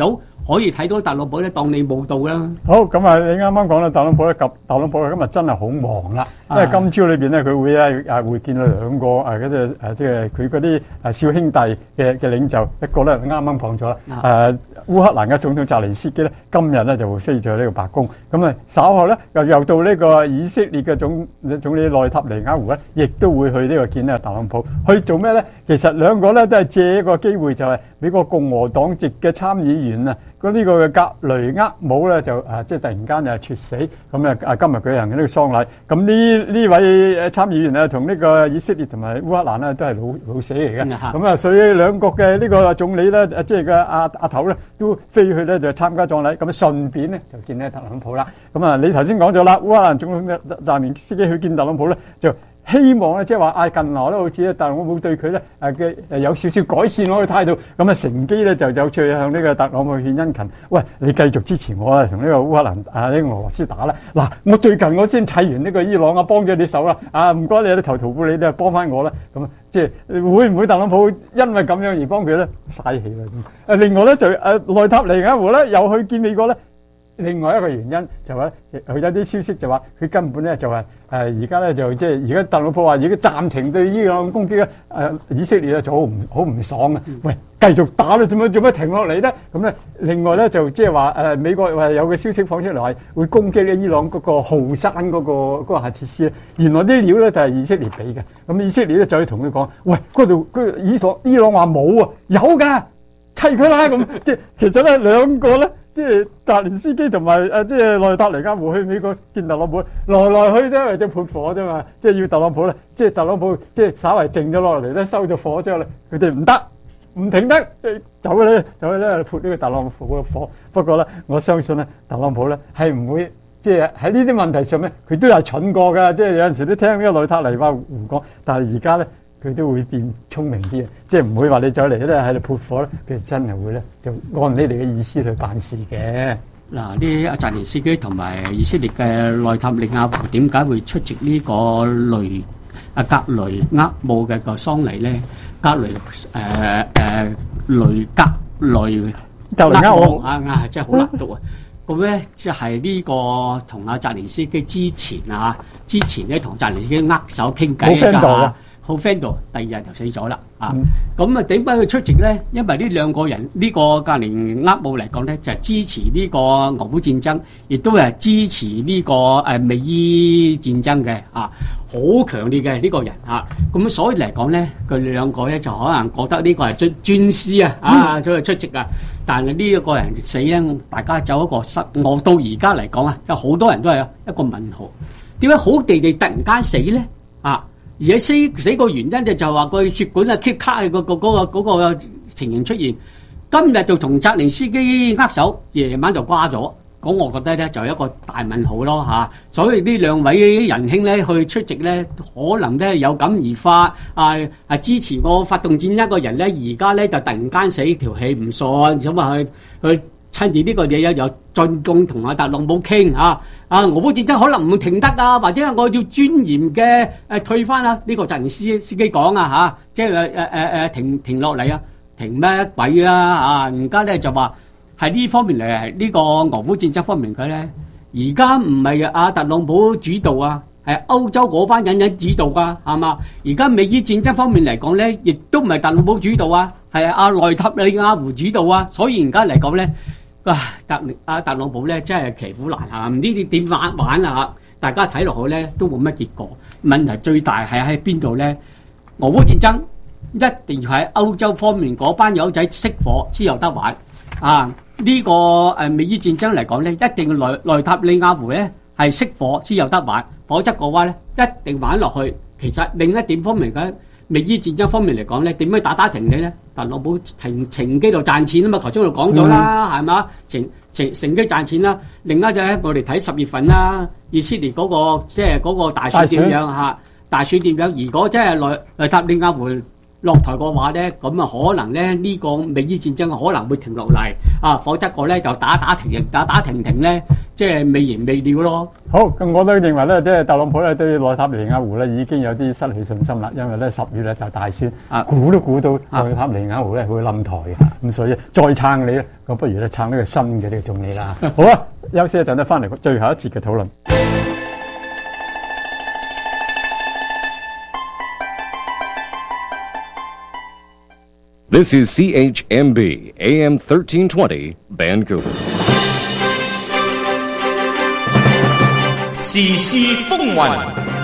可以睇到特朗普咧當你冇到啦。 好，咁啊，你啱啱講啦，特朗普咧及特朗普今日真係好忙啦，因為今朝裏邊咧佢會咧啊會見到兩個誒嗰隻誒即係佢嗰啲誒小兄弟嘅嘅領袖，一個咧啱啱講咗啦，誒烏克蘭嘅總統澤連斯基咧今日咧就會飛咗去呢個白宮，咁啊稍後咧又又到呢個以色列嘅總總理內塔尼亞胡咧，亦都會去呢個見呢個特朗普，去做咩咧？其實兩個咧都係借一個機會，就係美國共和黨籍嘅參議員啊，嗰呢個嘅格雷厄姆咧就啊即係突然間就猝死，咁啊啊今日舉行嘅呢個喪禮，咁呢呢位參議員啊同呢個以色列同埋烏克蘭咧都係老老死嚟嘅，咁啊所以兩國嘅呢個總理咧即係嘅阿阿頭咧都飛去咧就參加葬禮，咁啊順便咧就見呢特朗普啦。咁啊你頭先講咗啦，烏克蘭總統澤連斯基去見特朗普咧就希望咧，即係話啊，近來咧好似咧，特朗普對佢咧誒嘅誒有少少改善我嘅態度，咁啊乘機咧就走出去向呢個特朗普獻殷勤。喂，你繼續支持我啊，同呢個烏克蘭啊呢個俄羅斯打啦！嗱，我最近我先砌完呢個伊朗啊，幫咗你手啦，啊唔該你啊，投桃報李，你啊幫翻我啦。咁啊，即係會唔會特朗普因為咁樣而幫佢咧？嘥氣啦！誒，另外咧就誒內塔尼亞胡咧又去見美國咧。另外一個原因就話，佢有啲消息就話佢根本咧就係誒而家咧就即係而家特朗普話而家暫停對伊朗攻擊咧，誒以色列咧就好唔好唔爽啊！喂，繼續打啦，做乜做乜停落嚟咧？咁咧另外咧就即係話誒美國話有個消息放出嚟話會攻擊咧伊朗嗰個浩山嗰個嗰個核設施咧，原來啲料咧就係以色列俾嘅，咁以色列咧就去同佢講，喂嗰度嗰伊朗伊朗話冇啊，有㗎，砌佢啦咁，即係其實咧兩個咧。即係澤連斯基同埋誒，即係內塔尼亞胡去美國見特朗普，來來去都係隻潑火啫嘛。即係要特朗普咧，即係特朗普即係稍為靜咗落嚟咧，收咗火之後咧，佢哋唔得，唔停得，即係走咧，走咧潑呢個特朗普嘅火。不過咧，我相信咧，特朗普咧係唔會即係喺呢啲問題上面，佢都係蠢過㗎。即係有陣時都聽呢個內塔尼亞胡講，但係而家咧。佢都會變聰明啲啊！即係唔會話你再嚟咧喺度潑火咧，佢真係會咧就按你哋嘅意思去辦事嘅。 嗱，呢阿澤連斯基同埋以色列嘅內塔尼亞胡點解會出席呢個雷阿格雷厄姆嘅個喪禮咧？格雷誒誒雷格雷格雷厄姆啊啊，真係好難讀啊！咁咧即係呢個同阿澤連斯基之前啊，之前咧同澤連斯基握手傾偈就嚇。好 friend 到，第二日就死咗啦啊！咁啊點解佢出席咧？因為呢兩個人呢、呢個格連厄姆嚟講咧，就係、是、支持呢個俄烏戰爭，亦都係支持呢、呢個誒美伊戰爭嘅啊，好強烈嘅呢個人啊！咁所以嚟講咧，佢哋兩個咧就可能覺得呢個係尊尊師啊啊，所以出席啊！但係呢一個人死咧，大家走一個失，我到而家嚟講啊，有好多人都係一個問號，點解好地地突然間死咧啊？而且死死個原因就就話個血管啊揭卡嘅個個嗰個嗰個情形出現，今日就同澤連斯基握手，夜晚就瓜咗，咁我覺得咧就係一個大問號咯嚇。所以呢兩位仁兄咧去出席咧，可能咧有感而發啊啊支持我發動戰爭嘅人咧，而家咧就突然間死條氣唔順，咁啊去去趁住呢個嘢有有進攻同阿特朗普傾啊。啊！俄烏戰爭可能唔會停得啊，或者我要尊嚴嘅誒退翻啊！呢個澤連斯司機講啊嚇，即係誒誒誒誒停停落嚟啊，停咩鬼啊啊！而家咧就話係呢方面嚟係呢個俄烏戰爭方面佢咧，而家唔係阿特朗普主導啊，係歐洲嗰班人人主導噶，係嘛？而家美伊戰爭方面嚟講咧，亦都唔係特朗普主導啊，係阿內塔尼亞胡主導啊，所以而家嚟講咧。啊，特阿特朗普咧真係騎虎難下，唔知點玩玩啊！大家睇落去咧都冇乜結果。問題最大係喺邊度咧？俄烏戰爭一定要喺歐洲方面嗰班友仔熄火先有得玩啊！呢個誒美伊戰爭嚟講咧，一定要內內塔尼亞胡咧係熄火先有得玩，否則嘅話咧一定玩落去。其實另一點方面嘅。美伊戰爭方面嚟講咧，點樣打打停你咧？特朗普停乘機度賺錢啊嘛，頭先我講咗啦，係嘛？乘乘乘機賺錢啦。另一隻咧，我哋睇十月份啦，以色列嗰個即係嗰個大選點樣嚇？大選點樣？如果即係內內塔尼亞胡落台嘅話咧，咁啊可能咧呢個美伊戰爭可能會停落嚟啊，否則個咧就打打停停，打打停停咧，即係未完未了咯。 好，咁我都認為咧，即係特朗普咧對內塔尼亞胡咧已經有啲失去信心啦，因為咧十月咧就大選，估都估到內塔尼亞胡咧會冧台嘅，咁所以再撐你咧，咁不如咧撐呢個新嘅呢個總理啦。好啊，休息一陣咧，翻嚟最後一節嘅討論。 This is C H M B A M thirteen twenty Vancouver。 時事風雲，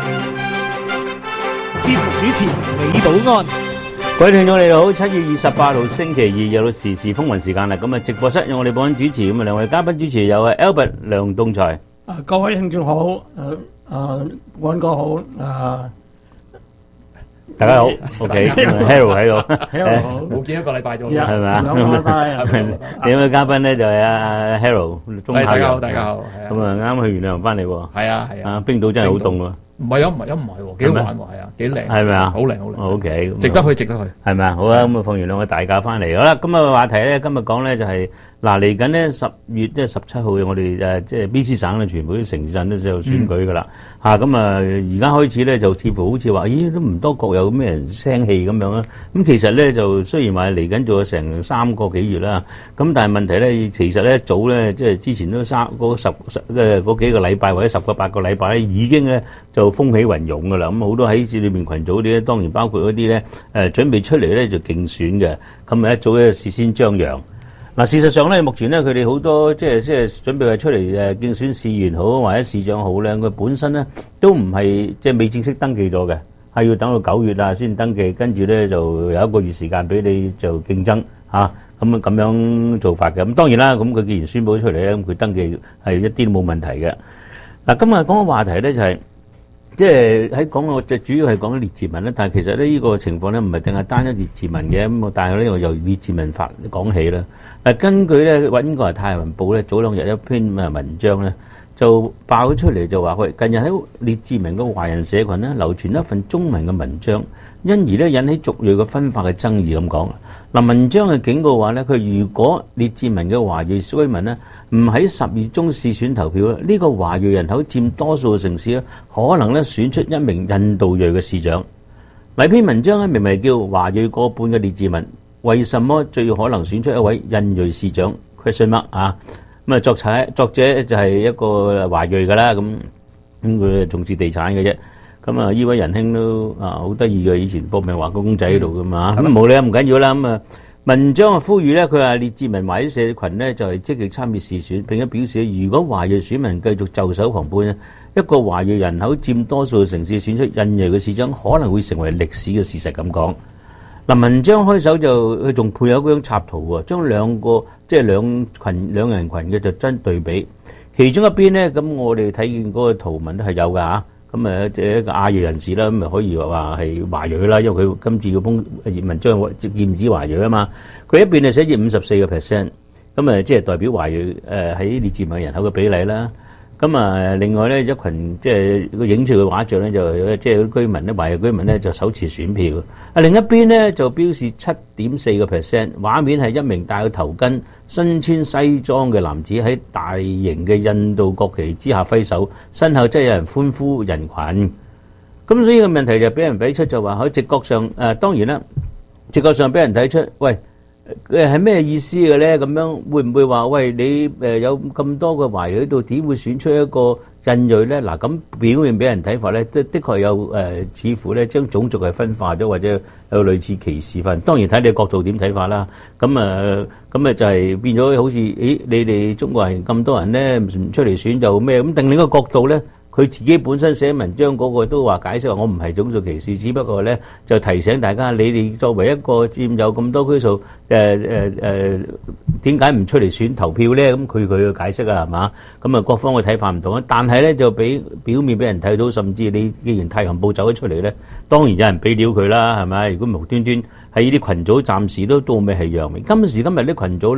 節目主持李寶安。 各位聽眾你好，七月二十八號星期二又到時事風雲時間啦。咁啊，直播室有我哋保安主持，咁啊兩位嘉賓主持有啊 Albert 梁棟才。 啊，各位聽眾好，誒誒，安哥好，啊。 大家好 ，OK，Harold 喺度 ，Harold 好， 冇見一個禮拜咗， 係咪啊？ 兩個禮拜， 另一位嘉賓咧就係阿 Harold，中大家好，大家好， 咁啊啱去完旅行翻嚟喎， 係啊係啊， 啊冰島真係好凍喎， 唔係啊唔係啊唔係喎，幾好玩喎，係啊，幾靚， 係咪啊？ 好靚好靚 ，OK， 值得去值得去， 係咪啊？好啊，咁啊放完兩個大假翻嚟，好啦，今日嘅話題咧，今日講咧就係。嗱，嚟緊咧十月即係十七號，我哋誒即係 B C 省咧，全部啲城鎮都就選舉噶啦嚇。咁啊，而家開始咧就似乎好似話，咦都唔多覺有咩人聲氣咁樣啦。咁其實咧就雖然話嚟緊做咗成三個幾月啦，咁但係問題咧，其實咧早咧即係之前都三嗰十十誒嗰幾個禮拜或者十個八個禮拜咧，已經咧就風起雲湧噶啦。咁好多喺裏面群組啲咧，當然包括嗰啲咧誒準備出嚟咧就競選嘅，咁啊一早咧事先張揚。嗱，事實上咧，目前咧佢哋好多即係即係準備係出嚟誒競選市員好或者市長好咧，佢本身咧都唔係即係未正式登記咗嘅，係要等到九月啊先登記，跟住咧就有一個月時間俾你就競爭嚇，咁咁樣做法嘅。咁當然啦，咁佢既然宣佈出嚟咧，咁佢登記係一啲都冇問題嘅。嗱，今日講嘅話題咧就係、是。即係喺講我就主要係講列治文咧，但係其實咧呢個情況咧唔係淨係單一列治文嘅，咁但係咧我由列治文法講起啦。誒根據咧英國《太陽報》咧早兩日一篇誒文章咧就爆咗出嚟，就話佢近日喺列治文嘅華人社群咧流傳一份中文嘅文章，因而咧引起族裔嘅分化嘅爭議咁講。嗱，文章嘅警告話咧，佢如果列治文嘅華裔居民咧唔喺十月中試選投票咧，呢個華裔人口佔多數嘅城市咧，可能咧選出一名印度裔嘅市長。呢篇文章咧明明叫華裔過半嘅列治文，為什麼最可能選出一位印裔市長 ？question mark 啊！咁啊，作者作者就係一個華裔噶啦，咁咁佢重視地產嘅啫。咁啊，呢位仁兄都啊好得意嘅，以前搏命畫個公仔喺度噶嘛，咁冇理啊，唔緊要啦。咁啊，文章啊呼籲咧，佢話列治文華裔社群咧就係積極參與市選，並且表示如果華裔選民繼續袖手旁觀咧，一個華裔人口佔多數嘅城市選出印裔嘅市長，可能會成為歷史嘅事實咁講。嗱，文章開首就佢仲配有嗰張插圖喎，將兩個即係兩群兩人群嘅就真對比，其中一邊咧咁我哋睇見嗰個圖文都係有㗎嚇。咁誒，即係一個亞裔人士啦，咁咪可以話係華裔啦，因為佢今次嘅封文章劍指華裔啊嘛。佢一邊係寫住五十四個 percent，咁誒即係代表華裔誒喺列治文人口嘅比例啦。咁啊，另外咧一群即係個影出嘅畫像咧，就即係啲居民咧，華裔居民咧就手持選票。啊，另一邊咧就標示七點四個 percent， 畫面係一名戴個頭巾、身穿西裝嘅男子喺大型嘅印度國旗之下揮手，身後真係有人歡呼人群。咁所以個問題就俾人睇出就話喺直覺上誒、呃，當然啦，直覺上俾人睇出，喂。誒係咩意思嘅咧？咁樣會唔會話喂你誒有咁多個華裔喺度，點會選出一個印裔咧？嗱，咁表面俾人睇法咧，的的確有誒、呃，似乎咧將種族係分化咗，或者有類似歧視法。當然睇你角度點睇法啦。咁啊，咁啊就係變咗好似，咦？你哋中國人咁多人咧唔出嚟選就咩？咁定另一個角度咧？佢自己本身寫文章嗰個都話解釋話我唔係種族歧視，只不過咧就提醒大家，你哋作為一個佔有咁多區數，誒誒誒點解唔出嚟選投票咧？咁佢佢嘅解釋啊，係嘛？咁啊各方嘅睇法唔同啊，但係咧就俾表面俾人睇到，甚至你既然太陽報走咗出嚟咧，當然有人俾料佢啦，係咪？如果無端端喺呢啲群組暫時都到尾係揚名，今時今日啲群組咧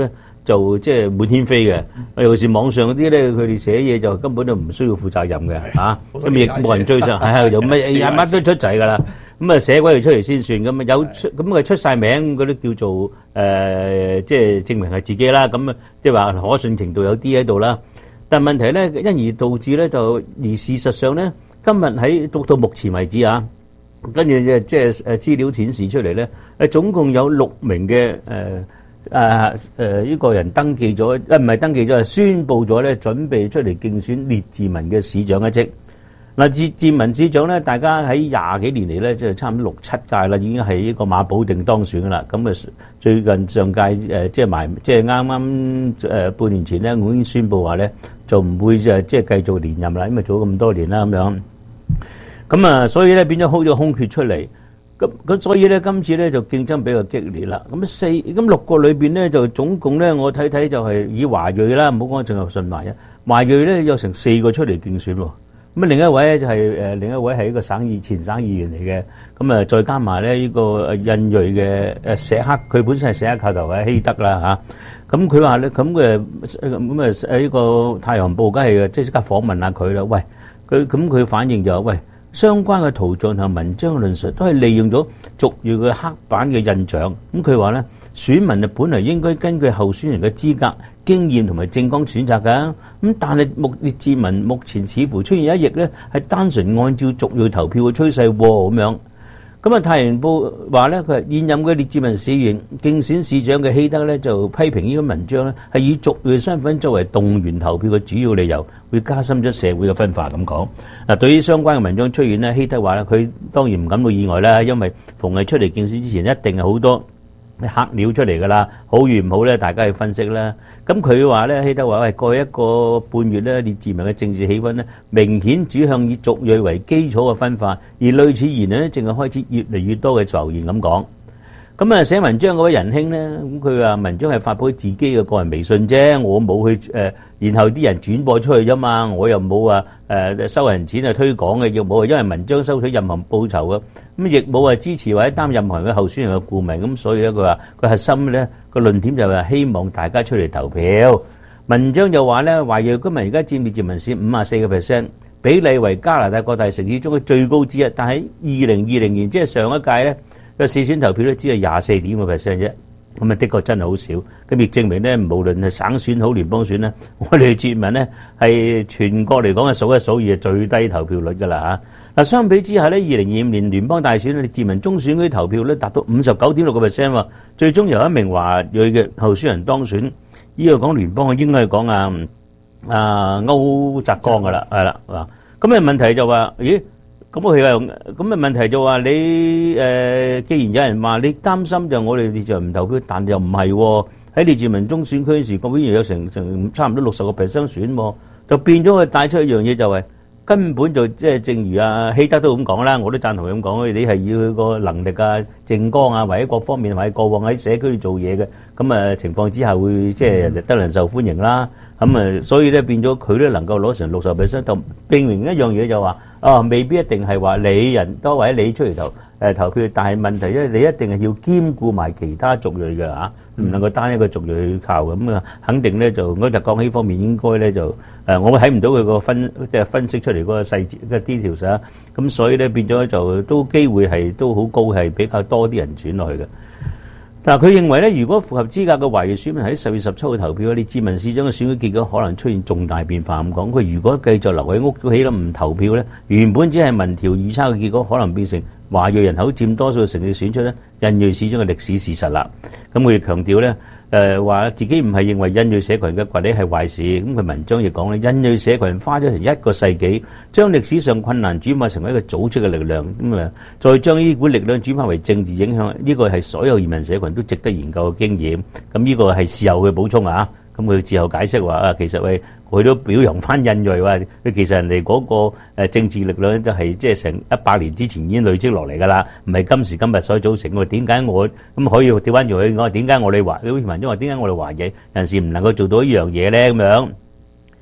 就即係滿天飛嘅，尤其是網上嗰啲咧，佢哋寫嘢就根本就唔需要負責任嘅嚇，咁亦冇人追上，係係有乜嘢乜都出仔㗎啦。咁啊寫鬼佢出嚟先算，咁啊有出咁佢出曬名嗰啲叫做誒，即係證明係自己啦。咁啊即係話可信程度有啲喺度啦。但係問題咧，因而導致咧就而事實上咧，今日喺到到目前為止啊，跟住即即係誒資料顯示出嚟咧，誒總共有六名嘅誒。誒誒呢個人登記咗，誒唔係登記咗，係宣佈咗咧，準備出嚟競選列治文嘅市長一職。嗱，列治文市長咧，大家喺廿幾年嚟咧，即係差唔多六七屆啦，已經係呢個馬保定當選噶啦。咁啊，最近上屆誒即係埋，即係啱啱誒半年前咧，我已經宣佈話咧，就唔會誒即係繼續連任啦，因為做咗咁多年啦咁樣。咁啊，所以咧變咗空咗空缺出嚟。咁咁所以咧，今次咧就競爭比較激烈啦。咁四咁六個裏邊咧，就總共咧，我睇睇就係以華裔啦，唔好講淨係順華裔，華裔咧有成四個出嚟競選喎。咁啊，另一位咧就係、是、誒、呃，另一位係一個省議前省議員嚟嘅。咁啊，再加埋咧呢個印裔嘅誒寫克，佢本身係寫克教頭嘅希德啦嚇。咁佢話咧，咁嘅咁啊誒呢個太陽報梗係即係即刻訪問下佢啦。喂，佢咁佢反應就話喂。相關嘅圖像同文章論述都係利用咗族裔嘅刻板嘅印象。咁佢話咧，選民啊本來應該根據候選人嘅資格、經驗同埋政綱選擇㗎。咁但係目列治文目前似乎出現一役咧，係單純按照族裔投票嘅趨勢喎咁樣。咁啊，《太陽報》話咧，佢係現任嘅列治文市員競選市長嘅希德咧，就批評呢個文章咧係以族裔身份作為動員投票嘅主要理由，會加深咗社會嘅分化咁講。嗱，對於相關嘅文章出現咧，希德話咧，佢當然唔感到意外啦，因為逢係出嚟競選之前，一定係好多黑料出嚟㗎啦，好與唔好咧，大家去分析啦。咁佢話咧，希德話喂，過去一個半月咧，列治文嘅政治氣氛咧，明顯指向以族裔為基礎嘅分化，而類似言論咧，正係開始越嚟越多嘅浮現咁講。咁啊，寫文章嗰位仁兄咧，咁佢話文章係發佈自己嘅個人微信啫，我冇去誒、呃，然後啲人轉播出去啫嘛，我又冇話誒收人錢去推廣嘅，亦冇因為文章收取任何報酬嘅，咁亦冇話支持或者擔任何嘅候選人嘅顧問，咁所以咧佢話佢核心咧個論點就係希望大家出嚟投票。文章就話咧，華裔居民而家佔列治文市五十四個 percent， 比例為加拿大各大城市中嘅最高之一，但喺二零二零年即係上一屆咧。個市選投票咧只係廿四點個 percent 啫，咁啊的確真係好少。咁亦證明咧，無論係省選好聯邦選咧，我哋列治文咧係全國嚟講係數一數二係最低投票率㗎啦嚇。嗱，相比之下咧，二零二五年聯邦大選咧，列治文中選區投票咧達到五十九點六個 percent 喎，最終由一名華裔嘅候選人當選。呢個講聯邦，應該係講啊啊歐澤剛㗎啦，係啦嗱。咁啊問題就話，咦？咁佢又咁嘅問題就話你誒、呃，既然有人話你擔心就我哋列治文唔投票，但又唔係喎，喺列治文中選區時，個議員有成成差唔多六十個 percent 選喎，就變咗佢帶出一樣嘢就係、是、根本就即係正如阿希德都咁講啦，我都贊同佢咁講，你係要佢個能力啊、政綱啊，或者各方面或者過往喺社區做嘢嘅，咁啊情況之下會即係人哋得人受歡迎啦，咁啊所以咧變咗佢都能夠攞成六十 percent，就證明一樣嘢就話。啊，未必一定係話你人多或者你出嚟投誒投票，但係問題咧，你一定係要兼顧埋其他族裔嘅嚇，唔能夠單一個族裔去靠咁啊。肯定咧就我就講起方面應該咧就誒，我睇唔到佢個分即係分析出嚟嗰個細節嘅 details 啊，咁所以咧變咗就都機會係都好高，係比較多啲人轉落去嘅。嗱，佢認為咧，如果符合資格嘅華裔選民喺十月十七號投票，列治文市長嘅選舉結果可能出現重大變化。咁講，佢如果繼續留喺屋企都唔投票咧，原本只係民調預測嘅結果，可能變成華裔人口佔多數嘅城市選出咧印裔市長嘅歷史事實啦。咁佢亦強調咧，誒話自己唔係認為印裔社群嘅崛起係壞事。咁佢文章亦講咧，印裔社群花咗成一個世紀，將歷史上困難轉化成為一個組織嘅力量。咁啊，再將呢股力量轉化為政治影響，呢個係所有移民社群都值得研究嘅經驗。咁呢個係事後嘅補充啊。咁佢事後解釋話啊，其實喂佢都表揚翻印裔話，佢其實人哋嗰個誒政治力量都係即係成一百年之前已經累積落嚟㗎啦，唔係今時今日所組成。我點解我咁可以調翻轉去講？點解我哋華啲文章話點解我哋華裔人士唔能夠做到一樣嘢咧？咁樣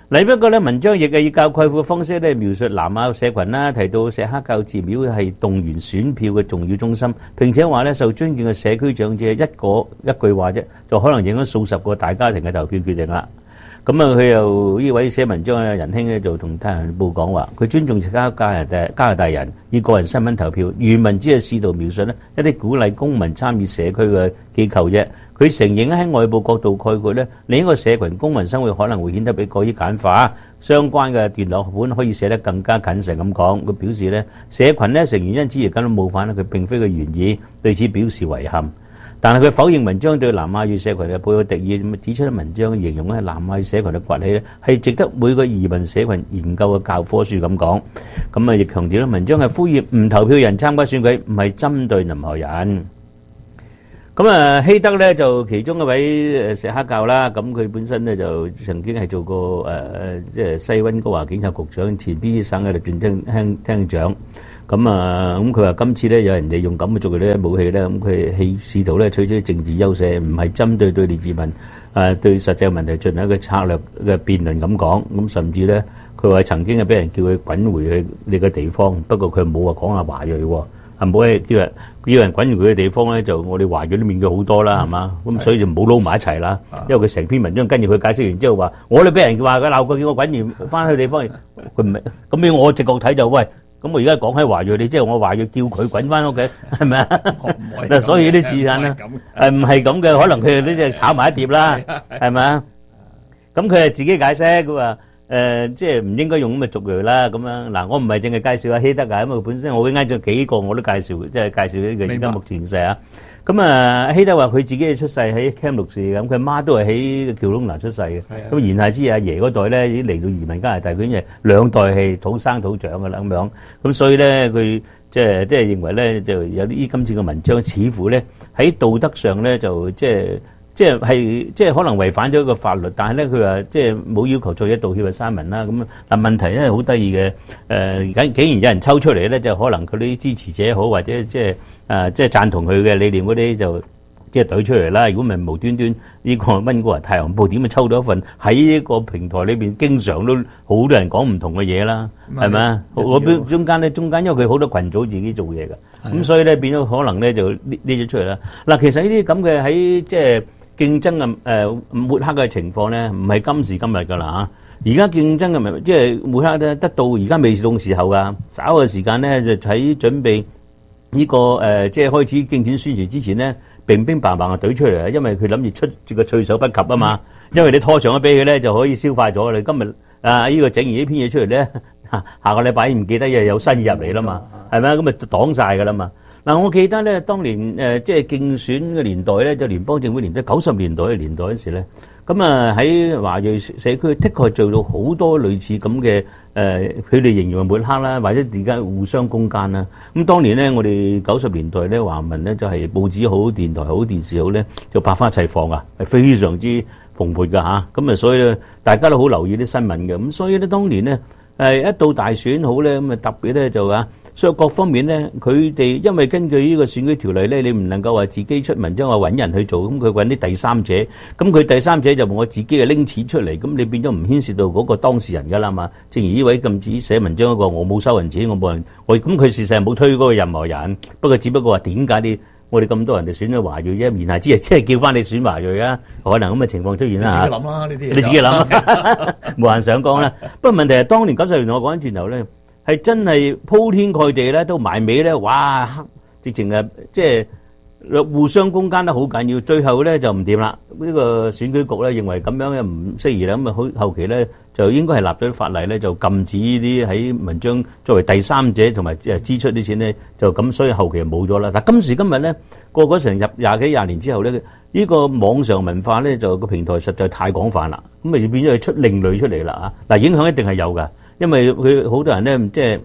嗱，不過咧文章亦係以較概括嘅方式咧描述南亞社群啦，提到錫克教寺廟係動員選票嘅重要中心，並且話咧受尊敬嘅社區長者一個一句話啫，就可能影響數十個大家庭嘅投票決定啦。咁啊，佢又呢位寫文章嘅仁兄咧，就同《太陽報》講話，佢尊重其他加拿大加拿大人以個人身份投票，原文只係試圖描述咧一啲鼓勵公民參與社區嘅機構啫。佢承認喺外部角度概括咧，另一個社群公民生活可能會顯得比過於簡化，相關嘅段落本可以寫得更加謹慎咁講。佢表示咧，社群咧成員因此而感到冒犯咧，佢並非佢原意，對此表示遺憾。但係佢否認文章對南亞裔社群嘅抱有敵意，咁指出咧文章形容咧南亞裔社群嘅崛起咧係值得每個移民社群研究嘅教科書咁講。咁啊亦強調咧文章係呼籲唔投票人參加選舉，唔係針對任何人。咁啊希德咧就其中一位誒錫克教啦，咁佢本身咧就曾經係做過誒誒即係西溫哥華警察局長，前 B C 省嘅律政廳廳廳長。咁啊，咁佢話今次咧有人哋用咁嘅作為咧武器咧，咁佢係試圖咧取取政治優勢，唔係針對對列治文誒對實際問題進行一個策略嘅辯論咁講。咁甚至咧，佢話曾經係俾人叫佢滾回去你嘅地方，不過佢冇話講下華裔喎，係冇係叫人叫人滾回佢嘅地方咧，就我哋華裔都面對好多啦，係嘛？咁所以就冇撈埋一齊啦。因為佢成篇文章跟住佢解釋完之後話，我哋俾人話佢鬧佢，叫我滾完翻去地方，佢唔係咁樣。我直覺睇就喂。咁我而家講起華裔，你即係我華裔叫佢滾翻屋企，係咪啊？嗱，所以啲字眼咧，誒唔係咁嘅，可能佢哋呢啲炒埋一碟啦，係咪啊？咁佢係自己解釋，佢話誒即係唔應該用咁嘅俗語啦。咁樣嗱，我唔係淨係介紹阿希德㗎，因為本身我啱咗幾個我都介紹，即係介紹呢個而家目前世啊。咁啊，希德話佢自己係出世喺 Kamloops 嘅，咁佢媽都係喺 Kelowna 出世嘅。咁言下之意，阿爺嗰代咧已經嚟到移民加拿大，佢已經係兩代係土生土長嘅啦咁樣。咁所以咧，佢即係即係認為咧，就有啲今次嘅文章似乎咧喺道德上咧就即係即係係即係可能違反咗一個法律，但係咧佢話即係冇要求作者道歉嘅刪文啦。咁嗱問題咧好得意嘅，誒竟然有人抽出嚟咧，就可能佢啲支持者好或者即係。誒、呃、即係贊同佢嘅理念嗰啲就即係懟出嚟啦。如果唔係無端端呢個溫哥華太陽報點會抽到一份喺呢個平台裏邊經常都好多人講唔同嘅嘢啦，係咪啊？我邊中間咧，中間因為佢好多群組自己做嘢嘅，咁所以咧變咗可能咧就呢呢咗出嚟啦。嗱，其實呢啲咁嘅喺即係競爭嘅誒抹黑嘅情況咧，唔係今時今日㗎啦嚇。而家競爭嘅咪即係抹黑咧，得到而家未到時候㗎，稍嘅時間咧就喺準備。呢、這個誒、呃，即係開始競選宣傳之前咧，乒乒乓乓就懟出嚟，因為佢諗住出住個措手不及啊嘛。因為你拖長咗俾佢咧，就可以消化咗。你今日啊，呢、這個整完呢篇嘢出嚟咧，下個禮拜唔記得又有新嘢入嚟啦嘛，係咪啊？咁咪擋晒㗎啦嘛。嗱，我記得咧，當年誒、呃、即係競選嘅年代咧，就聯邦政府年代九十年代嘅年代嗰時咧，咁啊喺華裔社區的確做到好多類似咁嘅誒，佢、呃、哋形容抹黑啦，或者而家互相攻堅啦。咁當年咧，我哋九十年代咧，華文咧就係、是、報紙好、電台好、電視好咧，就百花齊放啊，係非常之蓬勃㗎吓。咁啊，所以咧，大家都好留意啲新聞嘅。咁所以咧，當年咧誒一到大選好咧，咁啊特別咧就啊。所以各方面咧，佢哋因為根據呢個選舉條例咧，你唔能夠話自己出文章話揾人去做，咁佢揾啲第三者，咁佢第三者就我自己嘅拎錢出嚟，咁你變咗唔牽涉到嗰個當事人噶啦嘛。正如呢位禁止寫文章嗰個，我冇收人錢，我冇人，我咁佢事實係冇推嗰個任何人，不過只不過話點解啲我哋咁多人就選咗華裔啫？言下之意即係叫翻你選華裔啊，可能咁嘅情況出現啦嚇。你自己諗啦，呢啲嘢你自己諗，冇人想講啦。不過問題係當年九十年代我講翻轉頭咧。係真係鋪天蓋地咧，都埋尾咧，哇！直情係即係互相攻堅得好緊要，最後咧就唔掂啦。呢個選舉局咧認為咁樣嘅唔適宜啦，咁啊好後期咧就應該係立咗法例咧，就禁止呢啲喺文章作為第三者同埋誒支出啲錢咧，就咁所以後期就冇咗啦。但今時今日咧，過咗成入廿幾廿年之後咧，呢個網上文化咧就個平台實在太廣泛啦，咁咪變咗係出另類出嚟啦啊！嗱，影響一定係有㗎。因為佢好多人咧，即係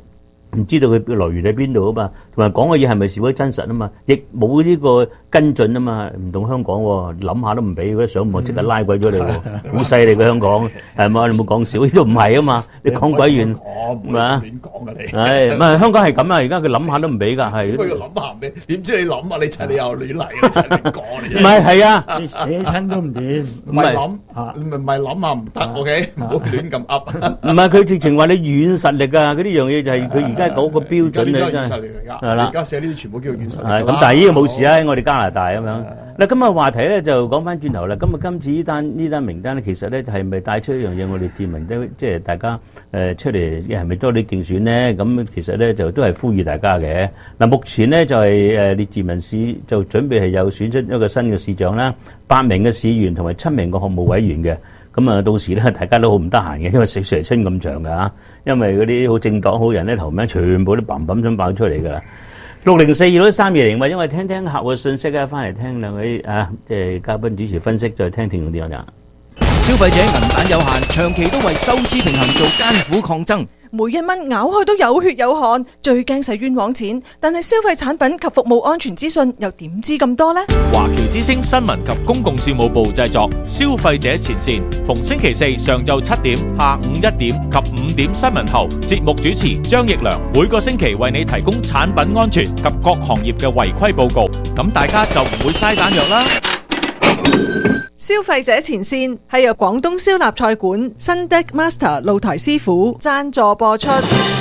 唔知道佢來源喺邊度啊嘛，同埋講嘅嘢係咪是否真實啊嘛，亦冇呢個跟進啊嘛，唔同香港喎，諗下都唔俾，嗰啲上網即刻拉鬼咗你喎，好犀利嘅香港，係嘛？你冇講笑，呢度唔係啊嘛，你講鬼完，係嘛？亂講㗎你，係唔係香港係咁啊？而家佢諗下都唔俾㗎，係。點解要諗下咩？點知你諗啊？你就你又亂嚟，你就亂講你。唔係係啊， 你寫親都唔掂，唔係諗嚇，唔係諗下唔得 ，OK，唔好亂咁噏。 唔係佢直情話你軟實力啊！嗰啲樣嘢就係佢而家嗰個標準咧，真係係啦。 而家寫呢啲全部叫軟實力。 係咁，但係呢個冇事啊！我哋加拿大咁樣。嗱，今日話題咧就講翻轉頭啦。今日今次呢單呢單名單咧，其實咧係咪帶出一樣嘢？我哋市民都即係大家誒出嚟係咪多啲競選咧？咁其實咧就都係呼籲大家嘅。嗱，目前咧就係誒列治文市就準備係有選出一個新嘅市長啦，八名嘅市員同埋七名嘅學務委員嘅。咁啊，到時咧大家都好唔得閒嘅，因為食蛇春咁長㗎嚇，因為嗰啲好政黨好人咧頭名全部都砰砰咁爆出嚟㗎啦。六零四二六三二零，因為聽聽客戶信息啊，翻嚟聽兩位啊，即係嘉賓主持分析，再聽聽用啲乜嘢。 消費者銀彈有限，長期都為收支平衡做艱苦抗爭。 每一蚊咬開都有血有汗，最驚使冤枉錢。但係消費產品及服務安全資訊又點知咁多呢？ 華僑之聲新聞及公共事務部製作《消費者前線》，逢星期四上晝七點、下午一點及五點新聞後，節目主持張奕良每個星期為你提供產品安全及各行業嘅違規報告，咁大家就唔會嘥彈藥啦。 消費者前線係由廣東燒臘菜館新 Deck Master 露台師傅贊助播出。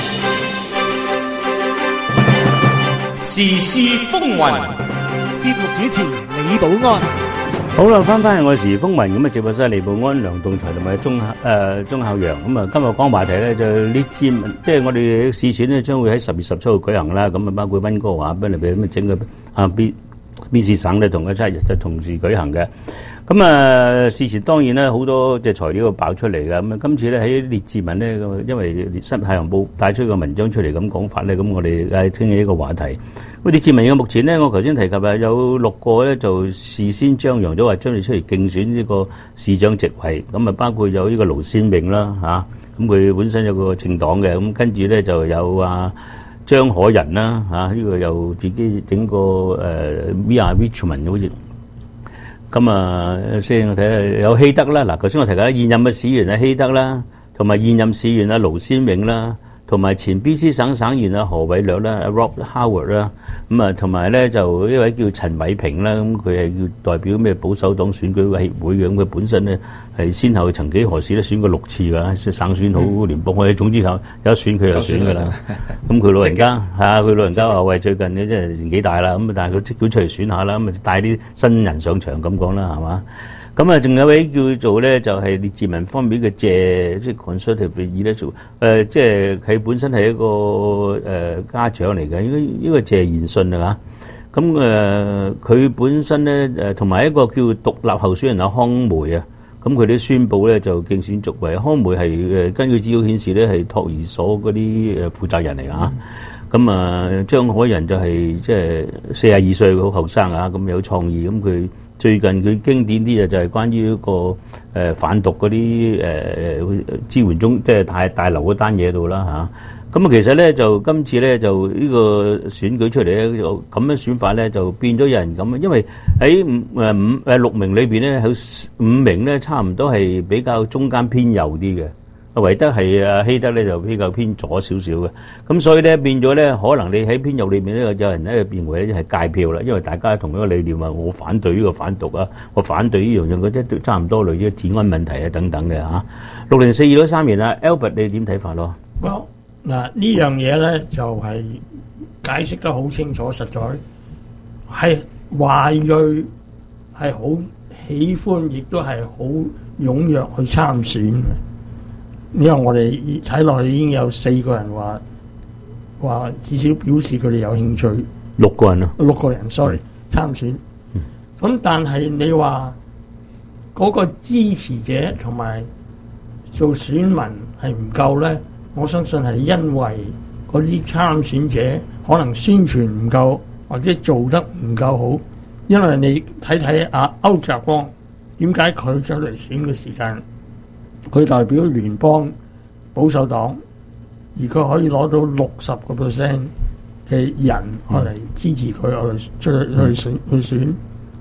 時事風雲， 節目主持李寶安。 好啦，翻返去我時風雲咁啊，節目室李寶安、梁棟才同埋鐘誒鐘孝陽咁啊，今日講話題咧就列治文，即係我哋市選咧將會喺十月十七號舉行啦。咁啊，包括溫哥華、賓尼比咁啊，整個啊 B B C 省咧同一七日就同時舉行嘅。咁啊，事前當然咧好多隻材料爆出嚟嘅。咁啊，今次咧喺列治文咧，因為新太陽報帶出個文章出嚟咁講法咧，咁我哋誒傾起呢個話題。咁列治文嘅目前咧，我頭先提及啊，有六個咧就事先張揚咗話將要出嚟競選呢個市長席位。咁啊，包括有呢個盧先榮啦嚇，咁佢本身有個政黨嘅，咁跟住咧就有啊張可仁啦嚇，呢個又自己整個誒 We Are Richmond 好似。咁啊，先我睇下有希德啦。嗱，頭先我提及現任嘅市員啊希德啦，同埋現任市員啊盧先永啦，同埋前 B C 省省員啊何偉略啦 Rob Howard 啦，咁啊同埋咧就呢位叫陳偉平啦，咁佢係叫代表咩保守黨選舉委員會嘅，咁佢本身咧係先後曾幾何時咧選過六次㗎，省選好聯邦嘅，總之有有選佢就選㗎啦。咁佢老人家嚇，佢老人家話喂，最近咧即係年紀大啦，咁但係佢即管出嚟選下啦，咁啊帶啲新人上場咁講啦，係嘛？咁啊，仲有位叫做咧，就係列治文方面嘅謝，即係 conservative 議咧做，誒，即係佢本身係一個誒家長嚟嘅，應該呢個謝賢信啊嚇。咁誒，佢本身咧誒，同埋一個叫獨立候選人阿康梅啊，咁佢都宣佈咧就競選續位。康梅係誒根據資料顯示咧係托兒所嗰啲誒負責人嚟嚇。咁啊，張可仁就係即係四十二歲，好後生啊，咁有創意，咁佢。最近佢經典啲嘅就係關於一個誒販毒嗰啲誒支援中，即係大大樓嗰單嘢度啦嚇。咁啊，其實咧就今次咧就呢個選舉出嚟咧，就咁樣選法咧就變咗有人咁啊，因為喺五誒五誒六名裏邊咧，有五名咧差唔多係比較中間偏右啲嘅。唯得係啊希德咧就比較偏左少少嘅，咁所以咧變咗咧，可能你喺偏右裏面咧有人咧認為咧係界票啦，因為大家同一個理念啊，我反對呢個反毒啊，我反對呢樣樣嗰啲差唔多類似治安問題啊等等嘅嚇。六零四二六三年啊 ，Albert 你點睇法咯？ 嗱呢樣嘢咧就係解釋得好清楚，實在係華裔係好喜歡，亦都係好踴躍去參選嘅。因為我哋睇落去已經有四個人話話至少表示佢哋有興趣， 六個人啊， 六個人 sorry 參選。咁、嗯、但係你話嗰個支持者同埋做選民係唔夠咧，我相信係因為嗰啲參選者可能宣傳唔夠，或者做得唔夠好。因為你睇睇阿歐澤光點解佢走嚟選嘅時間，佢代表聯邦保守黨， 而佢可以攞到六十個 percent 嘅人嚟支持佢去出去去選去選，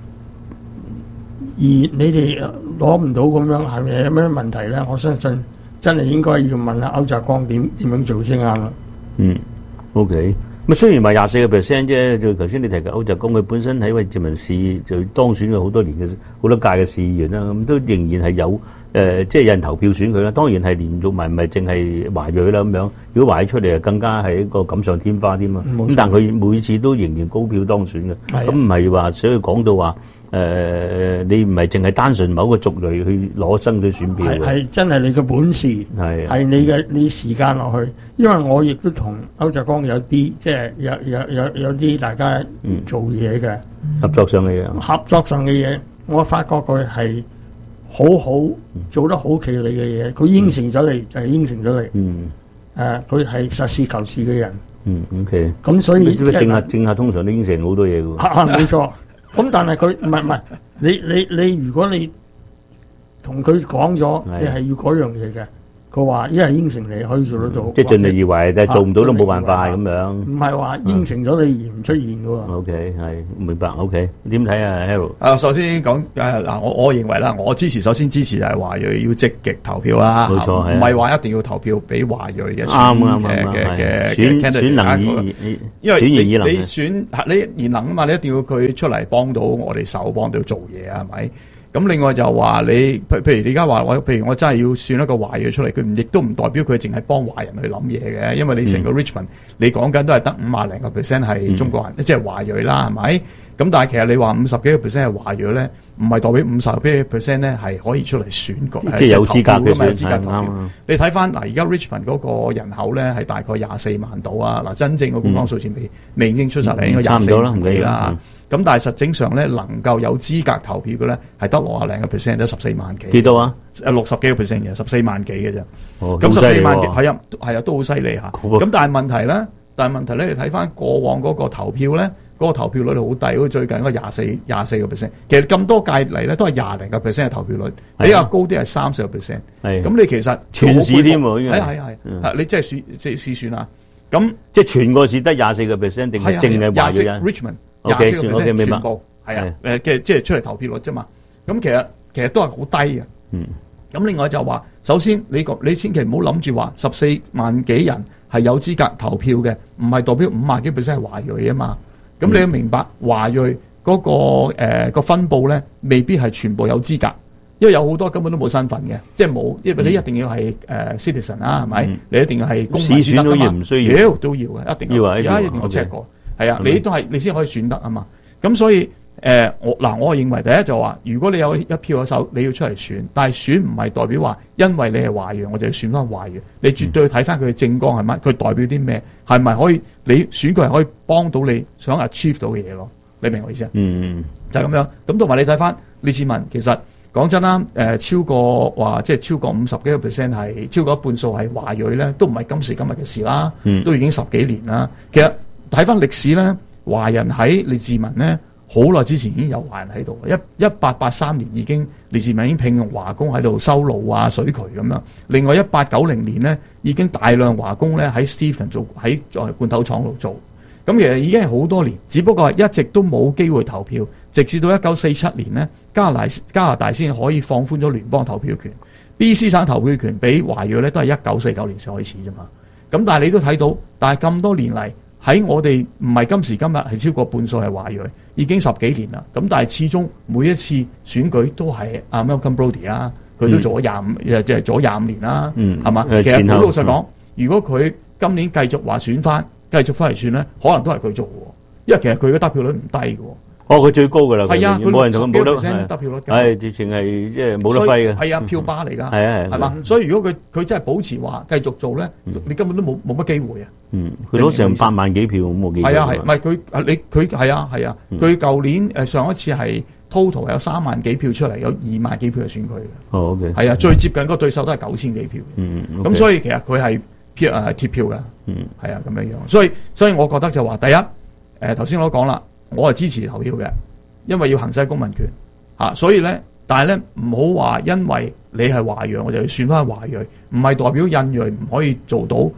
而你哋攞唔到咁樣，係咪有咩問題咧？我相信真係應該要問下歐澤光點點樣做先啱啦。 嗯 ，OK。咁雖然話廿四個 percent 啫，就頭先你提及歐澤光，佢本身喺位殖民市就當選咗好多年嘅好多屆嘅市議員啦，咁都仍然係有誒、呃，即係有人投票選佢啦。當然係連續埋唔係淨係華裔啦咁樣。如果華裔出嚟，更加係一個錦上添花添啊。咁但佢每次都仍然高票當選嘅，咁唔係話所以講到話。誒、呃，你唔係淨係單純某個族裔去攞爭取選票嘅， 係真係你嘅本事，係係你嘅你時間落去。因為我亦都同歐澤光有啲即係有有有有啲大家做嘢嘅、嗯、合作上嘅嘢，合作上嘅嘢，我發覺佢係好好做得好企理嘅嘢。佢應承咗你、嗯、就係、是、應承咗你，嗯，誒、啊，佢係實事求是嘅人，嗯 ，OK。咁所以你知唔知政客政客通常都應承好多嘢嘅喎，冇錯。咁但係佢唔係唔係，你你你如果你同佢講咗，你係要嗰樣嘢嘅，佢話一係應承你可以做得到， 即係盡力而為，但係做唔到都冇辦法咁樣。 唔係話應承咗你而唔出現嘅喎。 O K 係明白。O K 點睇啊 Harold？ 啊，首先講誒嗱，我我認為啦，我支持首先支持就係華裔要積極投票啦，冇錯，唔係話一定要投票俾華裔嘅選嘅嘅嘅嘅 candidate，因為你你選你賢能啊嘛，你一定要佢出嚟幫到我哋手，幫到做嘢啊，係咪？咁另外就話你，譬譬如你而家話我，譬如我真係要選一個華裔出嚟，佢亦都唔代表佢淨係幫華人去諗嘢嘅，因為你成個 Richmond、嗯、你講緊都係得五廿零個 percent 係中國人，嗯、即係華裔啦，係咪？咁但係其實你話五十幾個 percent 係華裔咧，唔係代表五十幾個 percent 咧係可以出嚟選舉，即係有資格嘅嘛，有資格投票。你睇翻嗱，而家 Richmond 嗰個人口咧係大概廿四萬度啊，嗱真正嘅官方數字未未認出實嚟，應該廿四萬幾啦。咁但係實證上咧，能夠有資格投票嘅咧，係得六十零個 percent，得十四萬幾。幾多啊？誒六十幾個 percent 嘅，十四萬幾嘅啫。哦，咁十四萬幾係啊，係啊，都好犀利嚇。咁但係問題咧，但係問題咧，你睇翻過往嗰個投票咧，嗰、嗰個投票率好低，好似最近嗰個廿四廿四個 percent。其實咁多屆嚟咧，都係廿零個 percent 嘅投票率，比較高啲係三十個 percent。係。咁你其實全市添喎， 係係係，你即係選即係試選啊？咁即係全個市得廿四個 percent 定係淨係華裔人 ？Richmond。廿四個 percent 全部係啊，誒嘅即係出嚟投票率啫嘛。咁其實其實都係好低嘅。嗯。咁另外就話，首先你個你千祈唔好諗住話十四萬幾人係有資格投票嘅，唔係代表五萬幾 percent 係華裔啊嘛。咁你要明白華裔嗰個誒個分佈咧，未必係全部有資格，因為有好多根本都冇身份嘅，即係冇，因為你一定要係誒 citizen 啦，係咪？你一定要係公民先得噶嘛。唔需要都要嘅，一定要。而家一定要 check 過。係啊，你都係你先可以選得啊嘛。咁所以誒、呃，我嗱，我認為第一就話，如果你有一票嘅手，你要出嚟選，但係選唔係代表話，因為你係華裔，我就要選翻華裔。你絕對要睇翻佢嘅政綱係乜，佢代表啲咩，係咪可以你選佢係可以幫到你想 achieve 到嘅嘢咯？你明我意思啊？嗯，就係咁樣。咁同埋你睇翻李志文，其實講真啦，誒、呃、超過話即係超過五十幾個 percent 係超過一半數係華裔咧，都唔係今時今日嘅事啦。嗯，都已經十幾年啦。其實睇翻歷史咧，華人喺李志文咧好耐之前已經有華人喺度，一一八八三年已經李志文已經聘用華工喺度修路啊、水渠咁樣。另外一八九零年咧已經大量華工咧喺 Stephen 做喺在罐頭廠度做。咁其實已經係好多年，只不過係一直都冇機會投票，直至到一九四七年咧加拿大加拿大先可以放寬咗聯邦投票權。B C 省投票權俾華裔咧都係一九四九年先開始啫嘛。咁但係你都睇到，但係咁多年嚟。喺我哋唔係今時今日係超過半數係華裔，已經十幾年啦。咁但係始終每一次選舉都係阿 Malcolm Brody 啊，佢都做咗廿五，即係做咗廿五年啦，係、嗯、嘛？其實好老實講、嗯，如果佢今年繼續話選翻，繼續翻嚟選咧，可能都係佢做嘅，因為其實佢嘅得票率唔低嘅。哦，佢最高噶啦，係啊，冇人同佢冇得，得票率嘅，係直情係即係冇得揮嘅，係啊，票巴嚟噶，係啊係，係嘛，所以如果佢佢真係保持話繼續做咧、嗯，你根本都冇冇乜機會啊。嗯，佢攞成八萬幾票咁冇機會。係啊係，唔係佢啊你佢係啊係啊，佢舊、嗯、年誒上一次係 total 有三萬幾票出嚟，有二萬幾票係選佢嘅。哦 OK，係啊，最接近個對手都係九千幾票。嗯，咁、okay. 所以其實佢係票誒貼票噶。嗯，係啊咁樣樣，所以所以我覺得就話第一誒頭先我都講啦。我係支持投票嘅，因為要行使公民權嚇、啊，所以咧，但係咧唔好話因為你係華裔，我就要選翻華裔，唔係代表印裔唔可以做到，即係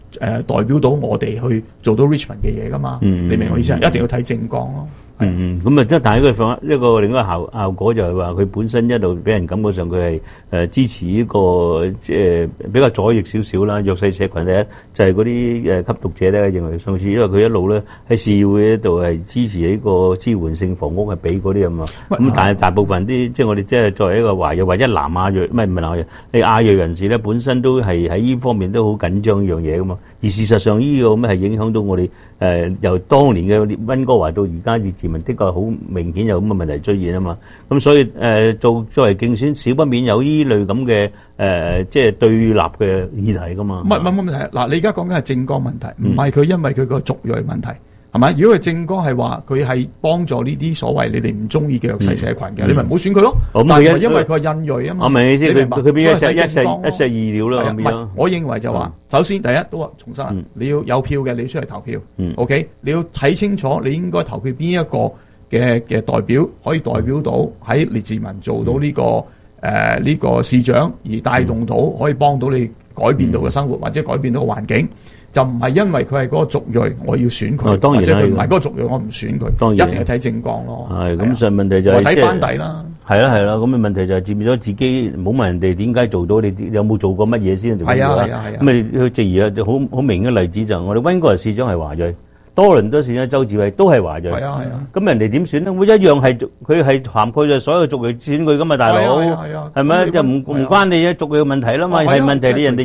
誒代表到我哋去做到 Richmond 嘅嘢噶嘛？ 嗯、 你明我意思啊？一定要睇政綱咯。 嗯嗯，咁啊，即係但係佢放一個另一個效效果就係話佢本身一路俾人感覺上佢係誒支持呢個即係比較左翼少少啦，弱勢社群第一就係嗰啲誒吸毒者咧認為上次因為佢一路咧喺市會度係支持呢個支援性房屋係俾嗰啲咁啊，咁但係大部分啲即係我哋即係作為一個華裔或者南亞裔唔係唔係南亞裔，你亞裔人士咧本身都係喺呢方面都好緊張呢樣嘢噶嘛，而事實上呢個咁係影響到我哋誒、呃、由當年嘅溫哥華到而家嘅自民的確好明顯有咁嘅問題出現啊嘛，咁所以誒、呃、做作為競選少不免有呢類咁嘅誒即係對立嘅議題噶嘛。 唔係唔係冇問題，嗱你而家講緊係政綱問題，唔係佢因為佢個族裔問題。係咪？如果佢政綱係話佢係幫助呢啲所謂你哋唔中意嘅弱勢社群嘅，嗯、你咪唔好選佢咯。但係因為佢係印裔啊嘛。 我明意思，佢佢變咗一石一石二鳥啦咁樣。 我認為就話，嗯、首先第一都話重申，嗯、你要有票嘅，你出嚟投票。嗯、OK， 你要睇清楚你應該投票邊一個嘅嘅代表，可以代表到喺列治文做到呢、這個誒呢、嗯呃這個市長，而帶動到可以幫到你改變到嘅生活，嗯、或者改變到個環境。就唔係因為佢係嗰個族裔，我要選佢， 當然或者佢唔係嗰個族裔，我唔選佢。當然一定係睇政綱咯。 係咁，上問題就係睇班底啦。 係啦係啦，咁嘅問題就係佔咗自己，唔好問人哋點解做到，你有冇做過乜嘢先？ 係啊係啊係啊。 咁咪去質疑啊！好好明顯嘅例子就係我哋溫哥華市長係華裔，多倫多市長周志偉都係華裔。係啊係啊。咁人哋點選咧？會一樣係佢係涵蓋咗所有族裔選佢㗎嘛，大佬。係啊係啊。係咪就唔唔關你嘅族裔嘅問題啦嘛？係問題你人哋。